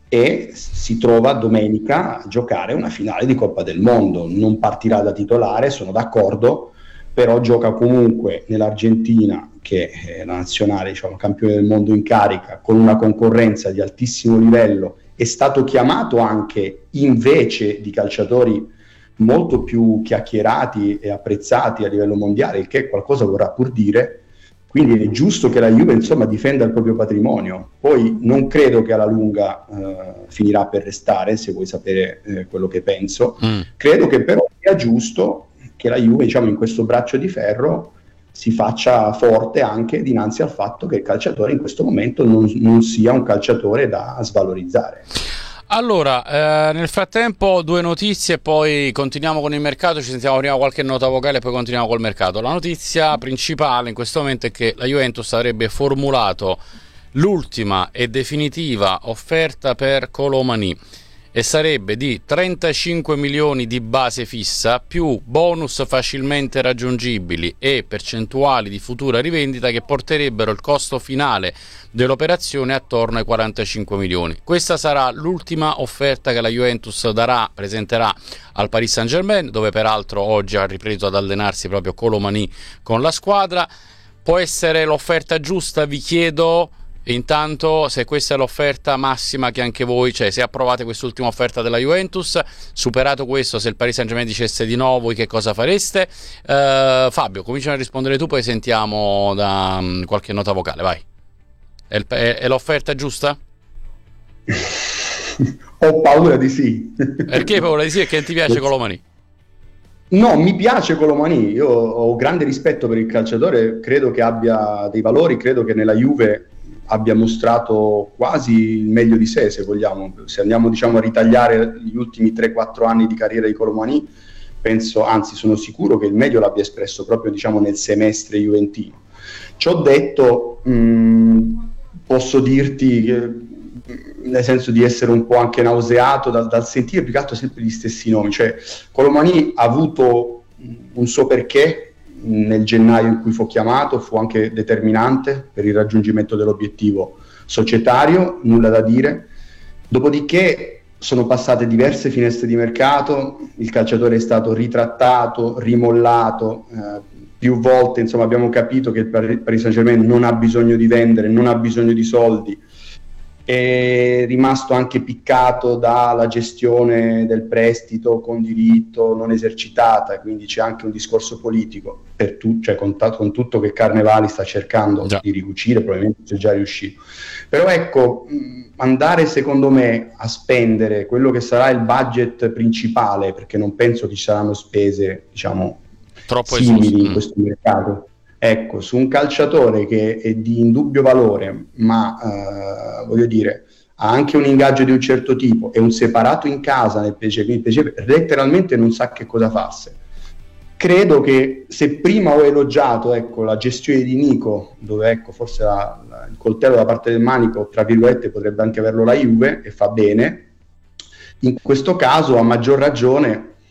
S9: e si trova domenica a giocare una finale di Coppa del Mondo. Non partirà da titolare, sono d'accordo, però gioca comunque nell'Argentina, che è la nazionale, diciamo, campione del mondo in carica, con una concorrenza di altissimo livello. È stato chiamato anche invece di calciatori molto più chiacchierati e apprezzati a livello mondiale, il che qualcosa vorrà pur dire. Quindi è giusto che la Juve, insomma, difenda il proprio patrimonio. Poi non credo che alla lunga eh, finirà per restare, se vuoi sapere eh, quello che penso. Mm. Credo che però sia giusto che la Juve, diciamo, in questo braccio di ferro si faccia forte anche dinanzi al fatto che il calciatore in questo momento non, non sia un calciatore da svalorizzare.
S1: Allora, eh, nel frattempo due notizie, poi continuiamo con il mercato, ci sentiamo prima qualche nota vocale e poi continuiamo col mercato. La notizia principale in questo momento è che la Juventus avrebbe formulato l'ultima e definitiva offerta per Kolo Muani, e sarebbe di trentacinque milioni di base fissa più bonus facilmente raggiungibili e percentuali di futura rivendita che porterebbero il costo finale dell'operazione attorno ai quarantacinque milioni. Questa sarà l'ultima offerta che la Juventus darà, presenterà al Paris Saint-Germain, dove peraltro oggi ha ripreso ad allenarsi proprio Kolo Muani con la squadra. Può essere l'offerta giusta, vi chiedo. Intanto, se questa è l'offerta massima che anche voi, cioè se approvate quest'ultima offerta della Juventus, superato questo, se il Paris Saint-Germain dicesse di no, voi che cosa fareste? Uh, Fabio, cominciamo a rispondere tu, poi sentiamo da um, qualche nota vocale, vai. È, il, è, è l'offerta giusta?
S9: Ho paura di sì.
S1: Perché paura di sì? E che ti piace Kolo Muani?
S9: No, mi piace Kolo Muani, io ho grande rispetto per il calciatore, credo che abbia dei valori, credo che nella Juve abbia mostrato quasi il meglio di sé, se vogliamo. Se andiamo, diciamo, a ritagliare gli ultimi tre quattro anni di carriera di Kolo Muani, penso, anzi sono sicuro che il meglio l'abbia espresso proprio, diciamo, nel semestre juventino. Ciò detto, mh, posso dirti che, nel senso di essere un po' anche nauseato dal, dal sentire più che altro sempre gli stessi nomi, cioè Kolo Muani ha avuto un suo perché. Nel gennaio in cui fu chiamato fu anche determinante per il raggiungimento dell'obiettivo societario, nulla da dire. Dopodiché sono passate diverse finestre di mercato, il calciatore è stato ritrattato, rimollato, eh, più volte, insomma, abbiamo capito che il Paris Saint-Germain non ha bisogno di vendere, non ha bisogno di soldi. È rimasto anche piccato dalla gestione del prestito con diritto non esercitata, quindi c'è anche un discorso politico, per tu, cioè con, con tutto che Carnevali sta cercando già di ricucire, probabilmente c'è già riuscito. Però ecco, andare secondo me a spendere quello che sarà il budget principale, perché non penso che ci saranno spese, diciamo, troppo simili esos- in questo mercato, ecco, su un calciatore che è di indubbio valore, ma eh, voglio dire, ha anche un ingaggio di un certo tipo, è un separato in casa nel P S G, quindi il P S G letteralmente non sa che cosa farsi. Credo che se prima ho elogiato, ecco, la gestione di Nico, dove, ecco, forse la, la, il coltello da parte del manico, tra virgolette, potrebbe anche averlo la Juve, e fa bene, in questo caso a maggior ragione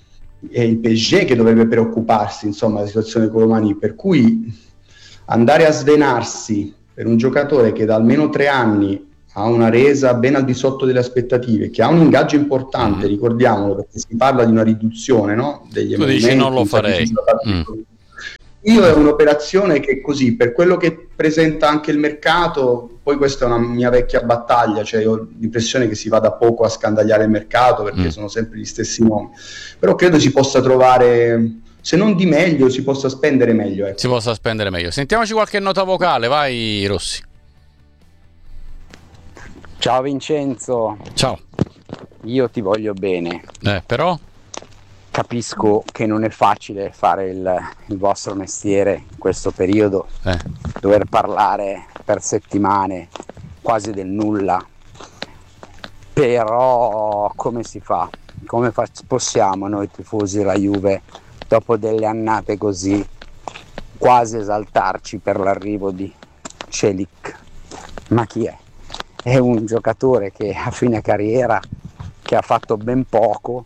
S9: è il P S G che dovrebbe preoccuparsi, insomma, della situazione di Colomani, per cui andare a svenarsi per un giocatore che da almeno tre anni ha una resa ben al di sotto delle aspettative, che ha un ingaggio importante, mm. ricordiamolo, perché si parla di una riduzione, no? Degli
S1: tu dici non lo farei. Mm.
S9: Io è un'operazione che così, per quello che presenta anche il mercato, poi questa è una mia vecchia battaglia, cioè io ho l'impressione che si vada poco a scandagliare il mercato perché mm. sono sempre gli stessi nomi, però credo si possa trovare, se non di meglio, si possa spendere meglio. Ecco.
S1: Si possa spendere meglio. Sentiamoci qualche nota vocale, vai Rossi.
S11: Ciao Vincenzo.
S1: Ciao.
S11: Io ti voglio bene.
S1: Eh, però?
S11: Capisco che non è facile fare il, il vostro mestiere in questo periodo,
S1: eh.
S11: dover parlare per settimane quasi del nulla, però come si fa? Come fa- possiamo noi tifosi della Juve, dopo delle annate così, quasi esaltarci per l'arrivo di Celik? Ma chi è? È un giocatore che a fine carriera, che ha fatto ben poco,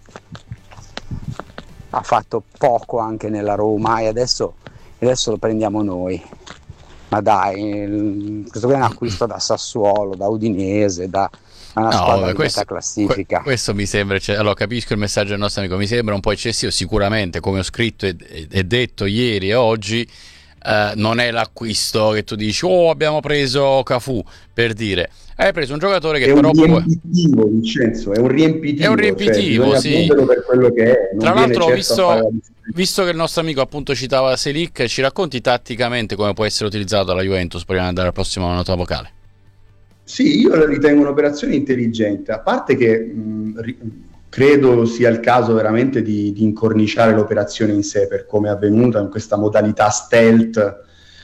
S11: ha fatto poco anche nella Roma e adesso, adesso lo prendiamo noi. Ma dai, questo qui è un acquisto da Sassuolo, da Udinese, da una
S1: no,
S11: squadra
S1: vabbè,
S11: di
S1: questo,
S11: metà classifica.
S1: Que- questo mi sembra, cioè, allora capisco il messaggio del nostro amico, mi sembra un po' eccessivo, sicuramente, come ho scritto e, e, e detto ieri e oggi. Uh, non è l'acquisto che tu dici oh abbiamo preso Cafù, per dire hai preso un giocatore che
S9: è
S1: però
S9: un riempitivo, Vincenzo, è un riempitivo,
S1: è un riempitivo,
S9: cioè,
S1: sì,
S9: per quello che è. Non
S1: tra l'altro ho
S9: certo
S1: visto, visto che il nostro amico appunto citava Selic, ci racconti tatticamente come può essere utilizzato dalla Juventus prima di andare al prossimo nota vocale?
S9: Sì, io la ritengo un'operazione intelligente, a parte che mh, ri- credo sia il caso veramente di, di incorniciare l'operazione in sé per come è avvenuta in questa modalità stealth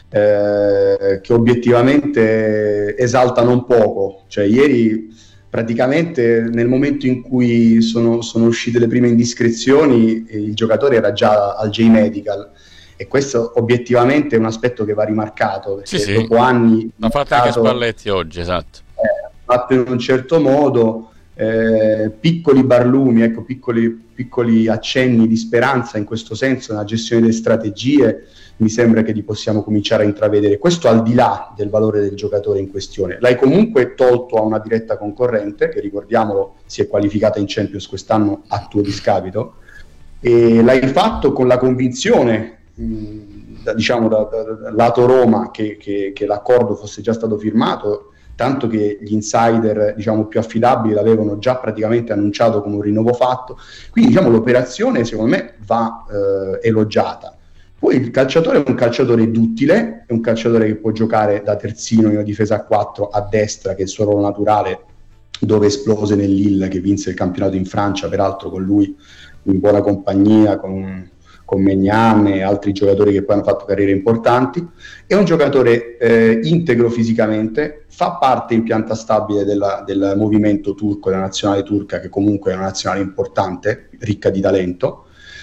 S9: eh, che obiettivamente esalta non poco. Cioè ieri praticamente nel momento in cui sono, sono uscite le prime indiscrezioni il giocatore era già al J-Medical e questo obiettivamente è un aspetto che va rimarcato perché
S1: sì,
S9: dopo
S1: sì.
S9: anni
S1: l'ha fatto anche Spalletti oggi, esatto,
S9: eh, fatto in un certo modo. Eh, piccoli barlumi, ecco, piccoli, piccoli accenni di speranza in questo senso nella gestione delle strategie mi sembra che li possiamo cominciare a intravedere, questo al di là del valore del giocatore in questione. L'hai comunque tolto a una diretta concorrente che, ricordiamolo, si è qualificata in Champions quest'anno a tuo discapito e l'hai fatto con la convinzione mh, da, diciamo da, da, da lato Roma che, che, che l'accordo fosse già stato firmato, tanto che gli insider diciamo più affidabili l'avevano già praticamente annunciato come un rinnovo fatto, quindi diciamo l'operazione secondo me va eh, elogiata. Poi il calciatore è un calciatore duttile, è un calciatore che può giocare da terzino in una difesa a quattro a destra, che è il suo ruolo naturale, dove esplose nel Lille che vinse il campionato in Francia, peraltro con lui in buona compagnia, con con Maignan e altri giocatori che poi hanno fatto carriere importanti. È un giocatore eh, integro fisicamente, fa parte in pianta stabile della, del movimento turco, della nazionale turca, che comunque è una nazionale importante, ricca di talento,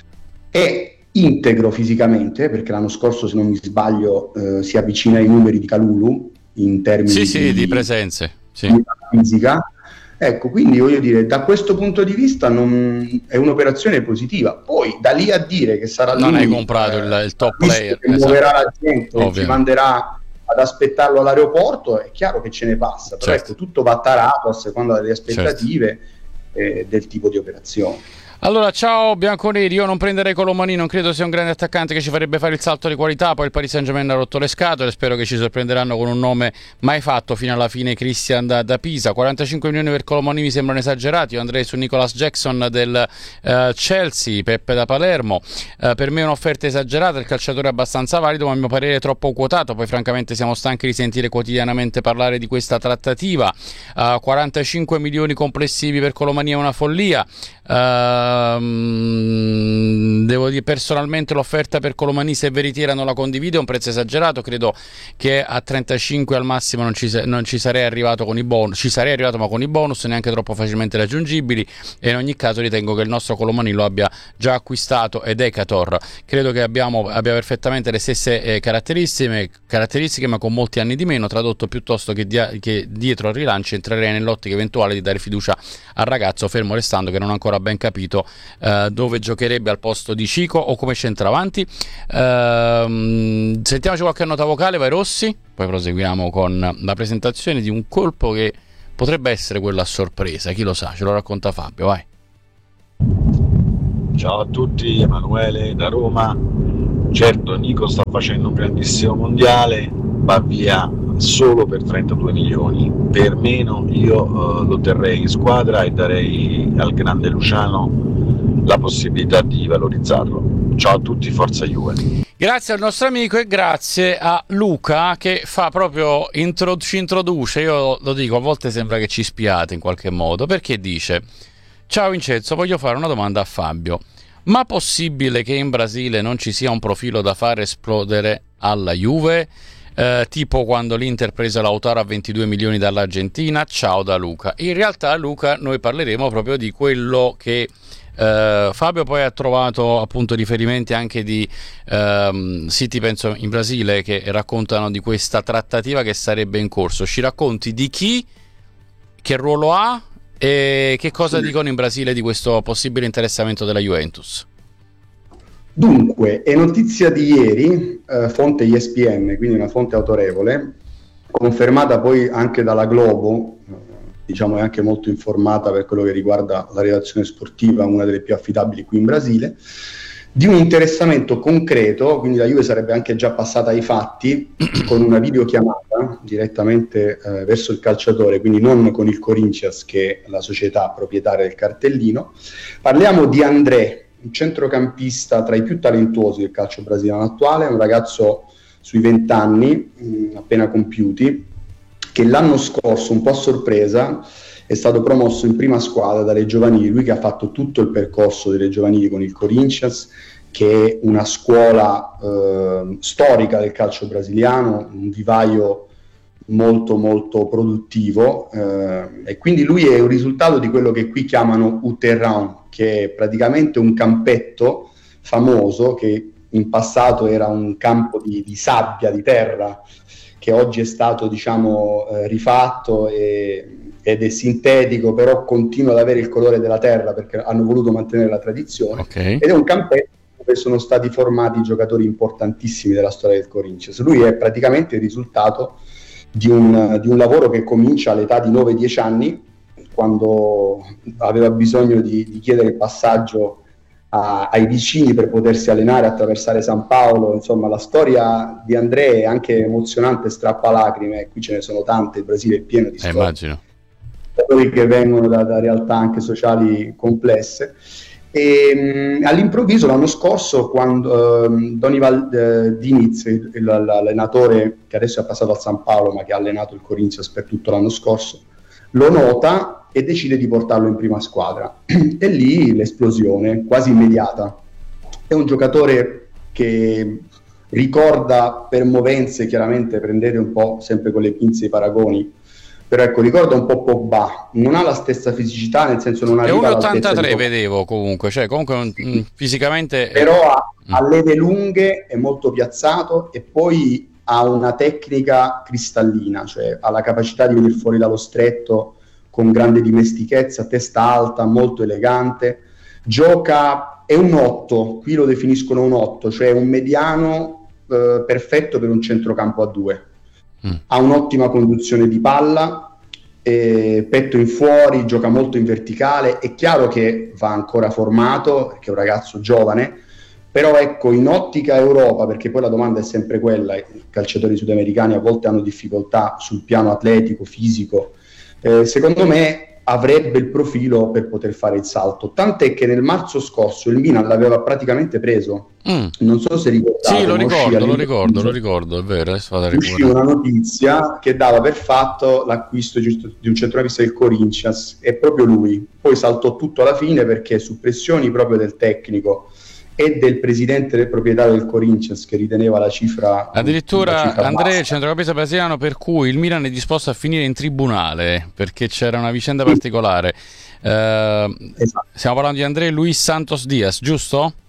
S9: è integro fisicamente, perché l'anno scorso, se non mi sbaglio, eh, si avvicina ai numeri di Kalulu in termini
S1: sì,
S9: di,
S1: sì, di presenze, sì.
S9: di fisica. Ecco, quindi voglio dire, da questo punto di vista non è un'operazione positiva. Poi da lì a dire che sarà
S1: non
S9: lui,
S1: hai comprato eh, il, il top player
S9: che
S1: esatto.
S9: muoverà la gente
S1: Ovvio.
S9: E ci manderà ad aspettarlo all'aeroporto, è chiaro che ce ne passa, però
S1: certo.
S9: ecco, tutto va tarato a seconda delle aspettative certo. eh, del tipo di operazione.
S1: Allora, ciao bianconeri, io non prenderei Colomani, non credo sia un grande attaccante che ci farebbe fare il salto di qualità, poi il Paris Saint-Germain ha rotto le scatole, spero che ci sorprenderanno con un nome mai fatto fino alla fine, Christian da, da Pisa. quarantacinque milioni per Colomani mi sembrano esagerati, io andrei su Nicolas Jackson del uh, Chelsea, Peppe da Palermo, uh, per me è un'offerta esagerata, il calciatore è abbastanza valido ma a mio parere è troppo quotato, poi francamente siamo stanchi di sentire quotidianamente parlare di questa trattativa. uh, quarantacinque milioni complessivi per Colomani è una follia. Uh, devo dire personalmente l'offerta per Colomani, se veritiera, non la condivido, è un prezzo esagerato, credo che a trentacinque al massimo non ci, non ci sarei arrivato con i bonus, ci sarei arrivato ma con i bonus neanche troppo facilmente raggiungibili, e in ogni caso ritengo che il nostro Colomani lo abbia già acquistato ed è Cator, credo che abbiamo, abbia perfettamente le stesse eh, caratteristiche, caratteristiche ma con molti anni di meno, tradotto piuttosto che, dia, che dietro al rilancio entrerei nell'ottica eventuale di dare fiducia al ragazzo, fermo restando che non ho ancora ben capito capito uh, dove giocherebbe al posto di Cico o come centravanti. Uh, sentiamoci qualche nota vocale, vai Rossi, poi proseguiamo con la presentazione di un colpo che potrebbe essere quello a sorpresa, chi lo sa, ce lo racconta Fabio, vai.
S12: Ciao a tutti, Emanuele da Roma. Certo, Nico sta facendo un grandissimo mondiale, va via solo per trentadue milioni, per meno io uh, lo terrei in squadra e darei al grande Luciano la possibilità di valorizzarlo. Ciao a tutti, forza Juve.
S1: Grazie al nostro amico e grazie a Luca che fa proprio intro- ci introduce, io lo dico, a volte sembra che ci spiate in qualche modo, perché dice: ciao Vincenzo, voglio fare una domanda a Fabio, ma possibile che in Brasile non ci sia un profilo da fare esplodere alla Juve? Eh, tipo quando l'Inter prese Lautaro a ventidue milioni dall'Argentina? Ciao da Luca. In realtà, Luca, noi parleremo proprio di quello che eh, Fabio poi ha trovato appunto riferimenti anche di ehm, siti, penso in Brasile, che raccontano di questa trattativa che sarebbe in corso. Ci racconti di chi, che ruolo ha e che cosa dicono in Brasile di questo possibile interessamento della Juventus?
S9: Dunque, è notizia di ieri, eh, fonte E S P N, quindi una fonte autorevole, confermata poi anche dalla Globo, eh, diciamo è anche molto informata per quello che riguarda la redazione sportiva, una delle più affidabili qui in Brasile, di un interessamento concreto, quindi la Juve sarebbe anche già passata ai fatti, con una videochiamata direttamente eh, verso il calciatore, quindi non con il Corinthians che è la società proprietaria del cartellino. Parliamo di André, un centrocampista tra i più talentuosi del calcio brasiliano attuale, un ragazzo sui venti anni, mh, appena compiuti, che l'anno scorso, un po' a sorpresa, è stato promosso in prima squadra dalle giovanili, lui che ha fatto tutto il percorso delle giovanili con il Corinthians, che è una scuola eh, storica del calcio brasiliano, un vivaio molto molto produttivo, eh, e quindi lui è un risultato di quello che qui chiamano o terrain, che è praticamente un campetto famoso che in passato era un campo di, di sabbia, di terra, che oggi è stato diciamo eh, rifatto e, ed è sintetico, però continua ad avere il colore della terra perché hanno voluto mantenere la tradizione. Okay. Ed è un campetto dove sono stati formati giocatori importantissimi della storia del Corinthians. Lui è praticamente il risultato di un, di un lavoro che comincia all'età di nove dieci anni, quando aveva bisogno di, di chiedere il passaggio a, ai vicini per potersi allenare, attraversare San Paolo. Insomma, la storia di André è anche emozionante, strappa lacrime, qui ce ne sono tante, il Brasile è pieno di storie, eh, immagino, che vengono da, da realtà anche sociali complesse. E, mh, all'improvviso l'anno scorso, quando uh, Donival uh, Diniz, il, l'allenatore che adesso è passato al San Paolo ma che ha allenato il Corinthians per tutto l'anno scorso, lo nota e decide di portarlo in prima squadra. E lì l'esplosione quasi immediata. È un giocatore che ricorda per movenze, chiaramente prendete un po' sempre con le pinze i paragoni, però ecco, ricorda un po' Pogba, non ha la stessa fisicità, nel senso non arriva all'altezza di Pogba. È uno ottantatré vedevo comunque, cioè comunque un, un, fisicamente... Però ha, mm. ha leve lunghe, è molto piazzato e poi ha una tecnica cristallina, cioè ha la capacità di venire fuori dallo stretto con grande dimestichezza, testa alta, molto elegante, gioca, è un otto, qui lo definiscono un otto, cioè un mediano eh, perfetto per un centrocampo a due. Mm. Ha un'ottima conduzione di palla, eh, petto in fuori, gioca molto in verticale, è chiaro che va ancora formato, perché è un ragazzo giovane, però ecco, in ottica Europa, perché poi la domanda è sempre quella, i calciatori sudamericani a volte hanno difficoltà sul piano atletico, fisico, eh, secondo me avrebbe il profilo per poter fare il salto, tant'è che nel marzo scorso il Milan l'aveva praticamente preso. Mm. Non so se ricordate. Sì, lo ricordo, lo ricordo, lo ricordo, è vero. Uscì una notizia che dava per fatto l'acquisto di un centrocampista del Corinthians, e proprio lui poi saltò tutto alla fine perché su pressioni proprio del tecnico e del presidente del proprietario del Corinthians, che riteneva la cifra addirittura Andrea, il centrocampista brasiliano, per cui il Milan è disposto a finire in tribunale perché c'era una vicenda particolare. Uh, esatto. Stiamo parlando di André Luis Santos Diaz, giusto?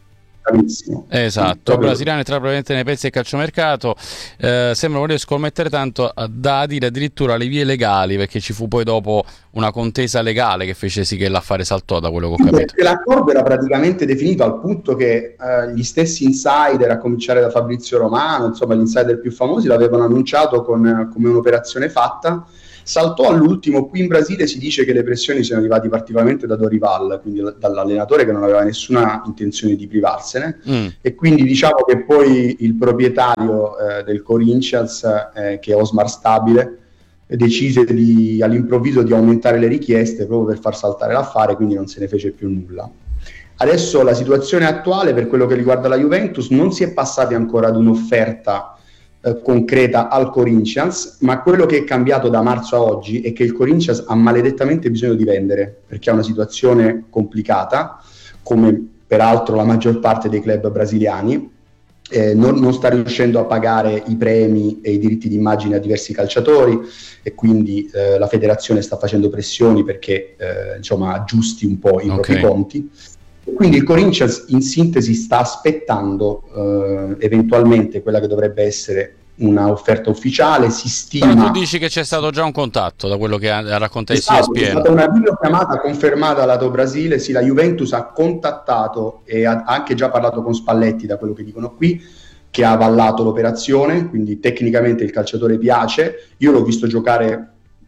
S9: bravissimo.
S1: Esatto,
S9: Proprio...
S1: brasiliano entra probabilmente nei pezzi del calciomercato, eh, sembra voler scommettere tanto da adire addirittura le vie legali, perché ci fu poi dopo una contesa legale che fece sì che l'affare saltò, da quello che ho capito.
S9: Perché l'accordo era praticamente definito al punto che eh, gli stessi insider, a cominciare da Fabrizio Romano, insomma gli insider più famosi, l'avevano annunciato con, come un'operazione fatta. Saltò all'ultimo. Qui in Brasile si dice che le pressioni siano arrivate particolarmente da Dorival, quindi dall'allenatore che non aveva nessuna intenzione di privarsene, mm. e quindi diciamo che poi il proprietario eh, del Corinthians, eh, che è Osmar Stabile, decise di, all'improvviso di aumentare le richieste proprio per far saltare l'affare, quindi non se ne fece più nulla. Adesso la situazione attuale per quello che riguarda la Juventus, non si è passati ancora ad un'offerta concreta al Corinthians, ma quello che è cambiato da marzo a oggi è che il Corinthians ha maledettamente bisogno di vendere, perché ha una situazione complicata, come peraltro la maggior parte dei club brasiliani, eh, non, non sta riuscendo a pagare i premi e i diritti d'immagine a diversi calciatori, e quindi eh, la federazione sta facendo pressioni perché eh, insomma aggiusti un po' i okay. propri conti. Quindi il Corinthians in sintesi sta aspettando eh, eventualmente quella che dovrebbe essere una offerta ufficiale. Si stima.
S1: Però tu dici che c'è stato già un contatto, da quello che ha raccontato
S9: esatto,
S1: E S P N.
S9: C'è stata una videochiamata confermata lato Brasile. Sì, la Juventus ha contattato e ha anche già parlato con Spalletti, da quello che dicono qui, che ha avallato l'operazione, quindi tecnicamente il calciatore piace. Io l'ho visto giocare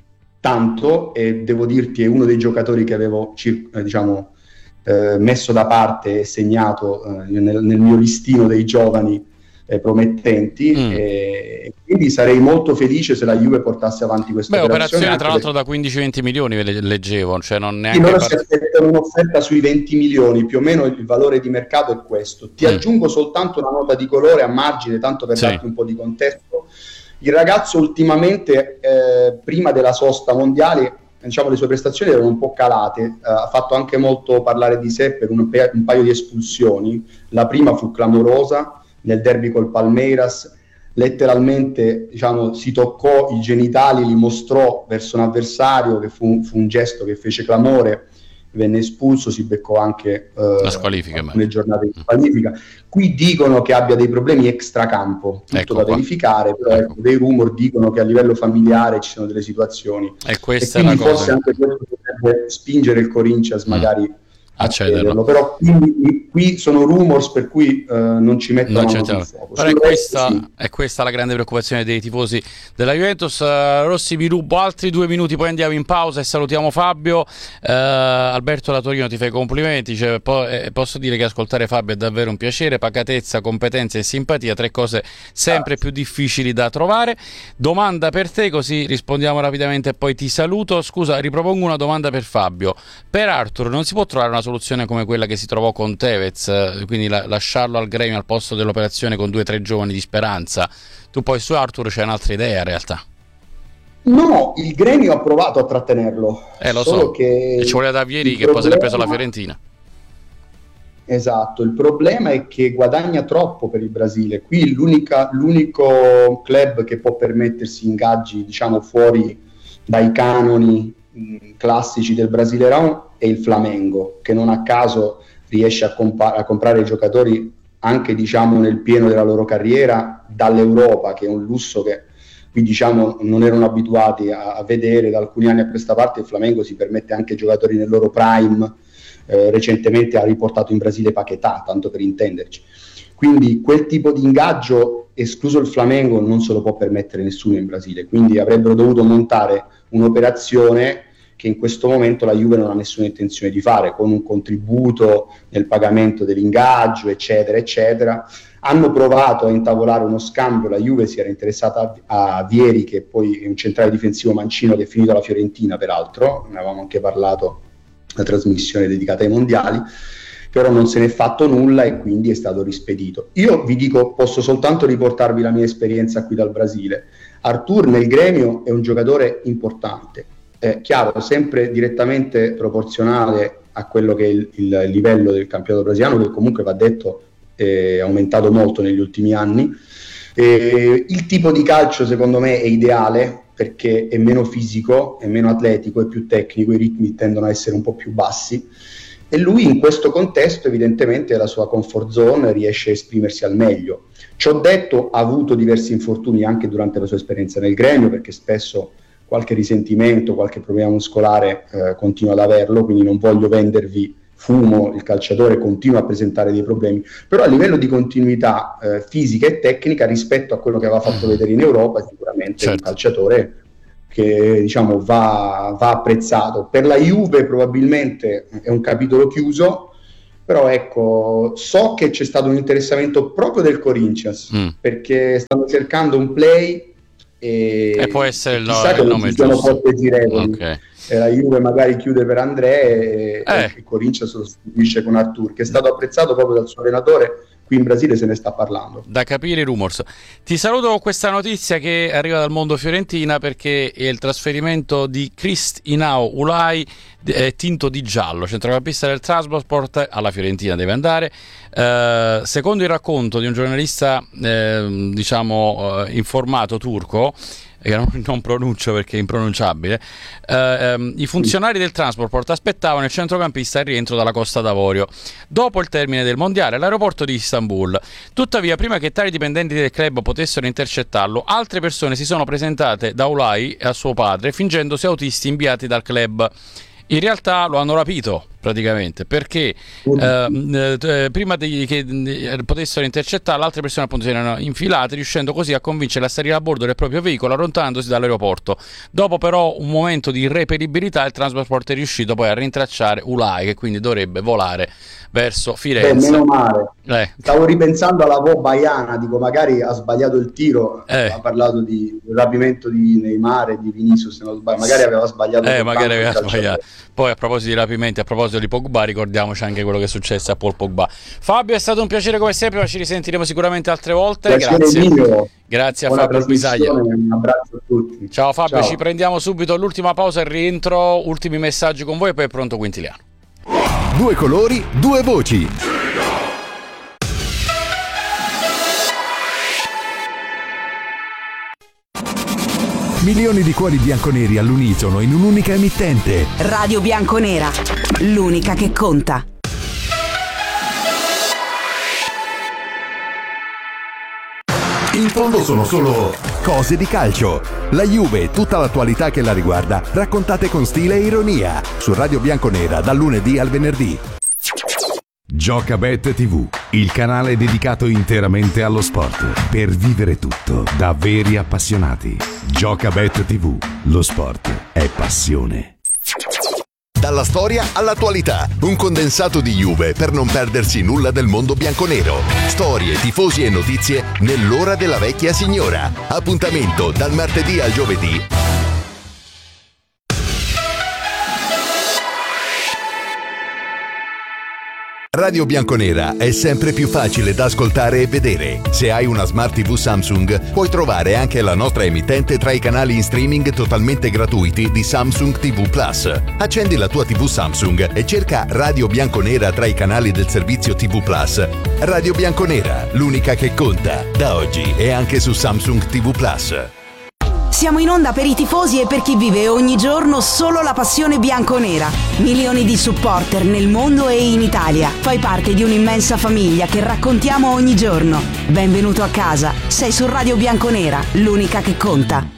S9: tanto e devo dirti è uno dei giocatori che avevo eh, diciamo Eh, messo da parte e segnato eh, nel, nel mio listino dei giovani eh, promettenti, mm. e quindi sarei molto felice se la Juve portasse avanti questa
S1: Beh,
S9: operazione.
S1: operazione tra l'altro da quindici venti milioni leggevo, cioè non neanche
S9: loro
S1: part...
S9: si aspettano un'offerta sui venti milioni, più o meno il valore di mercato è questo. Ti mm. aggiungo soltanto una nota di colore a margine, tanto per sì. darti un po' di contesto. Il ragazzo ultimamente, eh, prima della sosta mondiale, diciamo le sue prestazioni erano un po' calate, uh, ha fatto anche molto parlare di sé per un, pe- un paio di espulsioni. La prima fu clamorosa nel derby col Palmeiras, letteralmente diciamo si toccò i genitali, li mostrò verso un avversario, che fu, fu un gesto che fece clamore, venne espulso, si beccò anche uh,
S1: la squalifica,
S9: alcune giornate di squalifica. Qui dicono che abbia dei problemi extracampo, tutto
S1: ecco
S9: da
S1: qua.
S9: verificare, però
S1: ecco.
S9: ecco, dei rumor dicono che a livello familiare ci sono delle situazioni,
S1: e questa
S9: e
S1: è la
S9: quindi forse
S1: cosa.
S9: anche questo potrebbe spingere il Corinthians magari mm. a cederlo, però qui, qui sono rumors, per cui uh, non ci mettono
S1: non
S9: sul fuoco.
S1: Però è questa, sì. è questa la grande preoccupazione dei tifosi della Juventus. uh, Rossi, vi rubo altri due minuti, poi andiamo in pausa e salutiamo Fabio. uh, Alberto da Torino ti fa i complimenti, cioè, po- eh, posso dire che ascoltare Fabio è davvero un piacere. Pacatezza, competenza e simpatia, tre cose sempre ah. più difficili da trovare. Domanda per te, così rispondiamo rapidamente e poi ti saluto. Scusa, ripropongo una domanda per Fabio. Per Arthur non si può trovare una soluzione come quella che si trovò con Tevez, quindi la, lasciarlo al gremio al posto dell'operazione con due o tre giovani di speranza? Tu poi su Arthur c'è un'altra idea in realtà.
S9: No, il gremio ha provato a trattenerlo.
S1: Eh lo
S9: solo
S1: so,
S9: che
S1: e ci voleva Davieri che
S9: problema...
S1: poi se l'ha preso la Fiorentina.
S9: Esatto, il problema è che guadagna troppo per il Brasile. Qui l'unica, l'unico club che può permettersi ingaggi diciamo fuori dai canoni mh, classici del Brasileirão è il Flamengo, che non a caso riesce a, compa- a comprare giocatori anche diciamo nel pieno della loro carriera dall'Europa, che è un lusso che qui diciamo non erano abituati a, a vedere. Da alcuni anni a questa parte il Flamengo si permette anche giocatori nel loro prime. Eh, recentemente ha riportato in Brasile Paquetá, tanto per intenderci. Quindi quel tipo di ingaggio, escluso il Flamengo, non se lo può permettere nessuno in Brasile, quindi avrebbero dovuto montare un'operazione che in questo momento la Juve non ha nessuna intenzione di fare, con un contributo nel pagamento dell'ingaggio, eccetera, eccetera. Hanno provato a intavolare uno scambio, la Juve si era interessata a, a Vieri, che poi è un centrale difensivo mancino che è finito alla Fiorentina, peraltro, ne avevamo anche parlato la trasmissione dedicata ai mondiali, però non se n'è fatto nulla e quindi è stato rispedito. Io vi dico, posso soltanto riportarvi la mia esperienza qui dal Brasile. Arthur nel gremio è un giocatore importante, è chiaro, sempre direttamente proporzionale a quello che è il, il livello del campionato brasiliano, che comunque va detto è aumentato molto negli ultimi anni. E il tipo di calcio secondo me è ideale, perché è meno fisico, è meno atletico, è più tecnico, i ritmi tendono a essere un po' più bassi, e lui in questo contesto evidentemente la sua comfort zone riesce a esprimersi al meglio. Ciò detto, ha avuto diversi infortuni anche durante la sua esperienza nel gremio, perché spesso qualche risentimento, qualche problema muscolare eh, continua ad averlo, quindi non voglio vendervi fumo, il calciatore continua a presentare dei problemi, però a livello di continuità eh, fisica e tecnica rispetto a quello che aveva fatto vedere in Europa, sicuramente certo. È un calciatore che diciamo va, va apprezzato. Per la Juve probabilmente è un capitolo chiuso, però ecco, so che c'è stato un interessamento proprio del Corinthians, mm. perché stanno cercando un play e,
S1: e può essere il,
S9: chissà
S1: il nome
S9: giusto. Sono poche girevoli.
S1: Okay.
S9: E la Juve magari chiude per André e,
S1: eh.
S9: e il Corinthians lo sostituisce con Artur, che è stato apprezzato proprio dal suo allenatore. Qui in Brasile se ne sta parlando.
S1: Da capire i rumors. Ti saluto con questa notizia che arriva dal mondo Fiorentina, perché è il trasferimento di Christ-Inao Ulai, è tinto di giallo, centrocampista del Trabzonspor, alla Fiorentina deve andare. Eh, secondo il racconto di un giornalista eh, diciamo eh, informato turco, che non, non pronuncio perché è impronunciabile, eh, ehm, i funzionari del Trabzonspor aspettavano il centrocampista al rientro dalla Costa d'Avorio dopo il termine del mondiale all'aeroporto di Istanbul. Tuttavia, prima che tali dipendenti del club potessero intercettarlo, altre persone si sono presentate da Ulai e a suo padre fingendosi autisti inviati dal club. In realtà lo hanno rapito praticamente, perché eh, eh, prima di, che eh, potessero intercettare, altre persone appunto si erano infilate, riuscendo così a convincerla a salire a bordo del proprio veicolo allontanandosi dall'aeroporto. Dopo però un momento di reperibilità, il Trabzonspor è riuscito poi a rintracciare Ulai, che quindi dovrebbe volare verso Firenze.
S9: Beh, meno male.
S1: Eh.
S9: Stavo ripensando alla Vo Baiana, dico magari ha sbagliato il tiro, eh. ha parlato di rapimento di Neymar e di Vinicius, se non sbaglio, magari aveva sbagliato.
S1: Eh, magari aveva sbagliato. Poi a proposito di rapimenti, a proposito di Pogba, ricordiamoci anche quello che è successo a Paul Pogba. Fabio, è stato un piacere come sempre, ma ci risentiremo sicuramente altre volte.
S9: Piacere
S1: Grazie.
S9: Mio.
S1: Grazie a
S9: Buona
S1: Fabio Bisaglia.
S9: Un abbraccio a tutti.
S1: Ciao Fabio,
S9: Ciao.
S1: Ci prendiamo subito l'ultima pausa e rientro, ultimi messaggi con voi e poi è pronto Quintiliano.
S3: Due colori, due voci. Milioni di cuori bianconeri all'unisono in un'unica emittente.
S7: Radio Bianconera, l'unica che conta.
S3: In fondo sono solo cose di calcio. La Juve e tutta l'attualità che la riguarda, raccontate con stile e ironia. Su Radio Bianconera dal lunedì al venerdì. Giocabet tivù, il canale dedicato interamente allo sport. Per vivere tutto da veri appassionati. Giocabet tivù, lo sport è passione. Dalla storia all'attualità, un condensato di Juve per non perdersi nulla del mondo bianconero. Storie, tifosi e notizie nell'ora della vecchia signora. Appuntamento dal martedì al giovedì. Radio Bianconera è sempre più facile da ascoltare e vedere. Se hai una Smart tivù Samsung, puoi trovare anche la nostra emittente tra i canali in streaming totalmente gratuiti di Samsung tivù Plus. Accendi la tua tivù Samsung e cerca Radio Bianconera tra i canali del servizio tivù Plus. Radio Bianconera, l'unica che conta. Da oggi è anche su Samsung tivù Plus.
S7: Siamo in onda per i tifosi e per chi vive ogni giorno solo la passione bianconera. Milioni di supporter nel mondo e in Italia. Fai parte di un'immensa famiglia che raccontiamo ogni giorno. Benvenuto a casa. Sei su Radio Bianconera, l'unica che conta.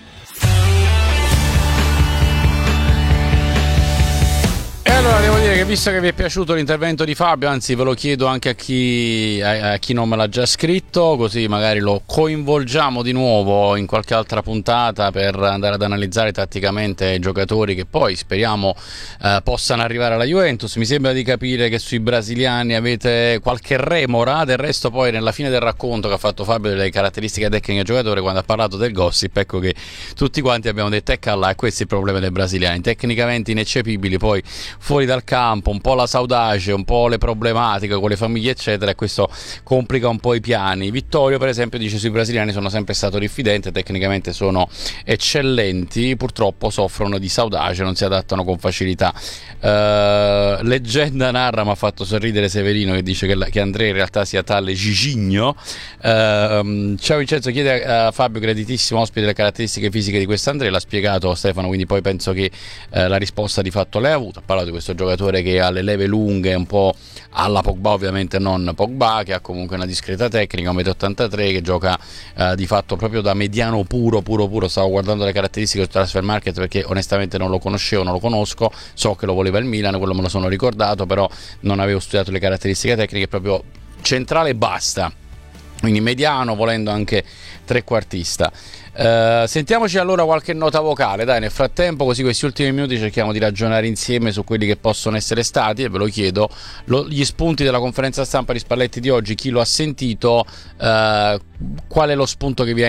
S1: E allora devo dire che, visto che vi è piaciuto l'intervento di Fabio, anzi ve lo chiedo anche a chi, a, a chi non me l'ha già scritto, così magari lo coinvolgiamo di nuovo in qualche altra puntata per andare ad analizzare tatticamente i giocatori che poi speriamo eh, possano arrivare alla Juventus. Mi sembra di capire che sui brasiliani avete qualche remora, del resto poi nella fine del racconto che ha fatto Fabio delle caratteristiche tecniche del giocatore, quando ha parlato del gossip, ecco che tutti quanti abbiamo detto ecco là, e questo è il problema dei brasiliani, tecnicamente ineccepibili, poi fuori dal campo un po' la saudace, un po' le problematiche con le famiglie eccetera, e questo complica un po' i piani. Vittorio per esempio dice: sui brasiliani sono sempre stato diffidente, tecnicamente sono eccellenti, purtroppo soffrono di saudace, non si adattano con facilità. Uh, leggenda narra, mi ha fatto sorridere Severino che dice che, la, che Andrea in realtà sia tale Gigigno. Uh, ciao Vincenzo, chiede a Fabio, graditissimo ospite, le caratteristiche fisiche di questo Andrea, l'ha spiegato Stefano, quindi poi penso che uh, la risposta di fatto l'hai avuta. Ha parlato di questo giocatore che che ha le leve lunghe, un po' alla Pogba, ovviamente non Pogba, che ha comunque una discreta tecnica, un metro e ottantatré, che gioca eh, di fatto proprio da mediano puro puro puro. Stavo guardando le caratteristiche del Transfer Market perché onestamente non lo conoscevo, non lo conosco, so che lo voleva il Milan, quello me lo sono ricordato, però non avevo studiato le caratteristiche tecniche. Proprio centrale basta, quindi mediano, volendo anche trequartista. Uh, sentiamoci allora qualche nota vocale, dai, nel frattempo, così questi ultimi minuti cerchiamo di ragionare insieme su quelli che possono essere stati, e ve lo chiedo, lo, gli spunti della conferenza stampa di Spalletti di oggi, chi lo ha sentito, uh, qual è lo spunto che vi ha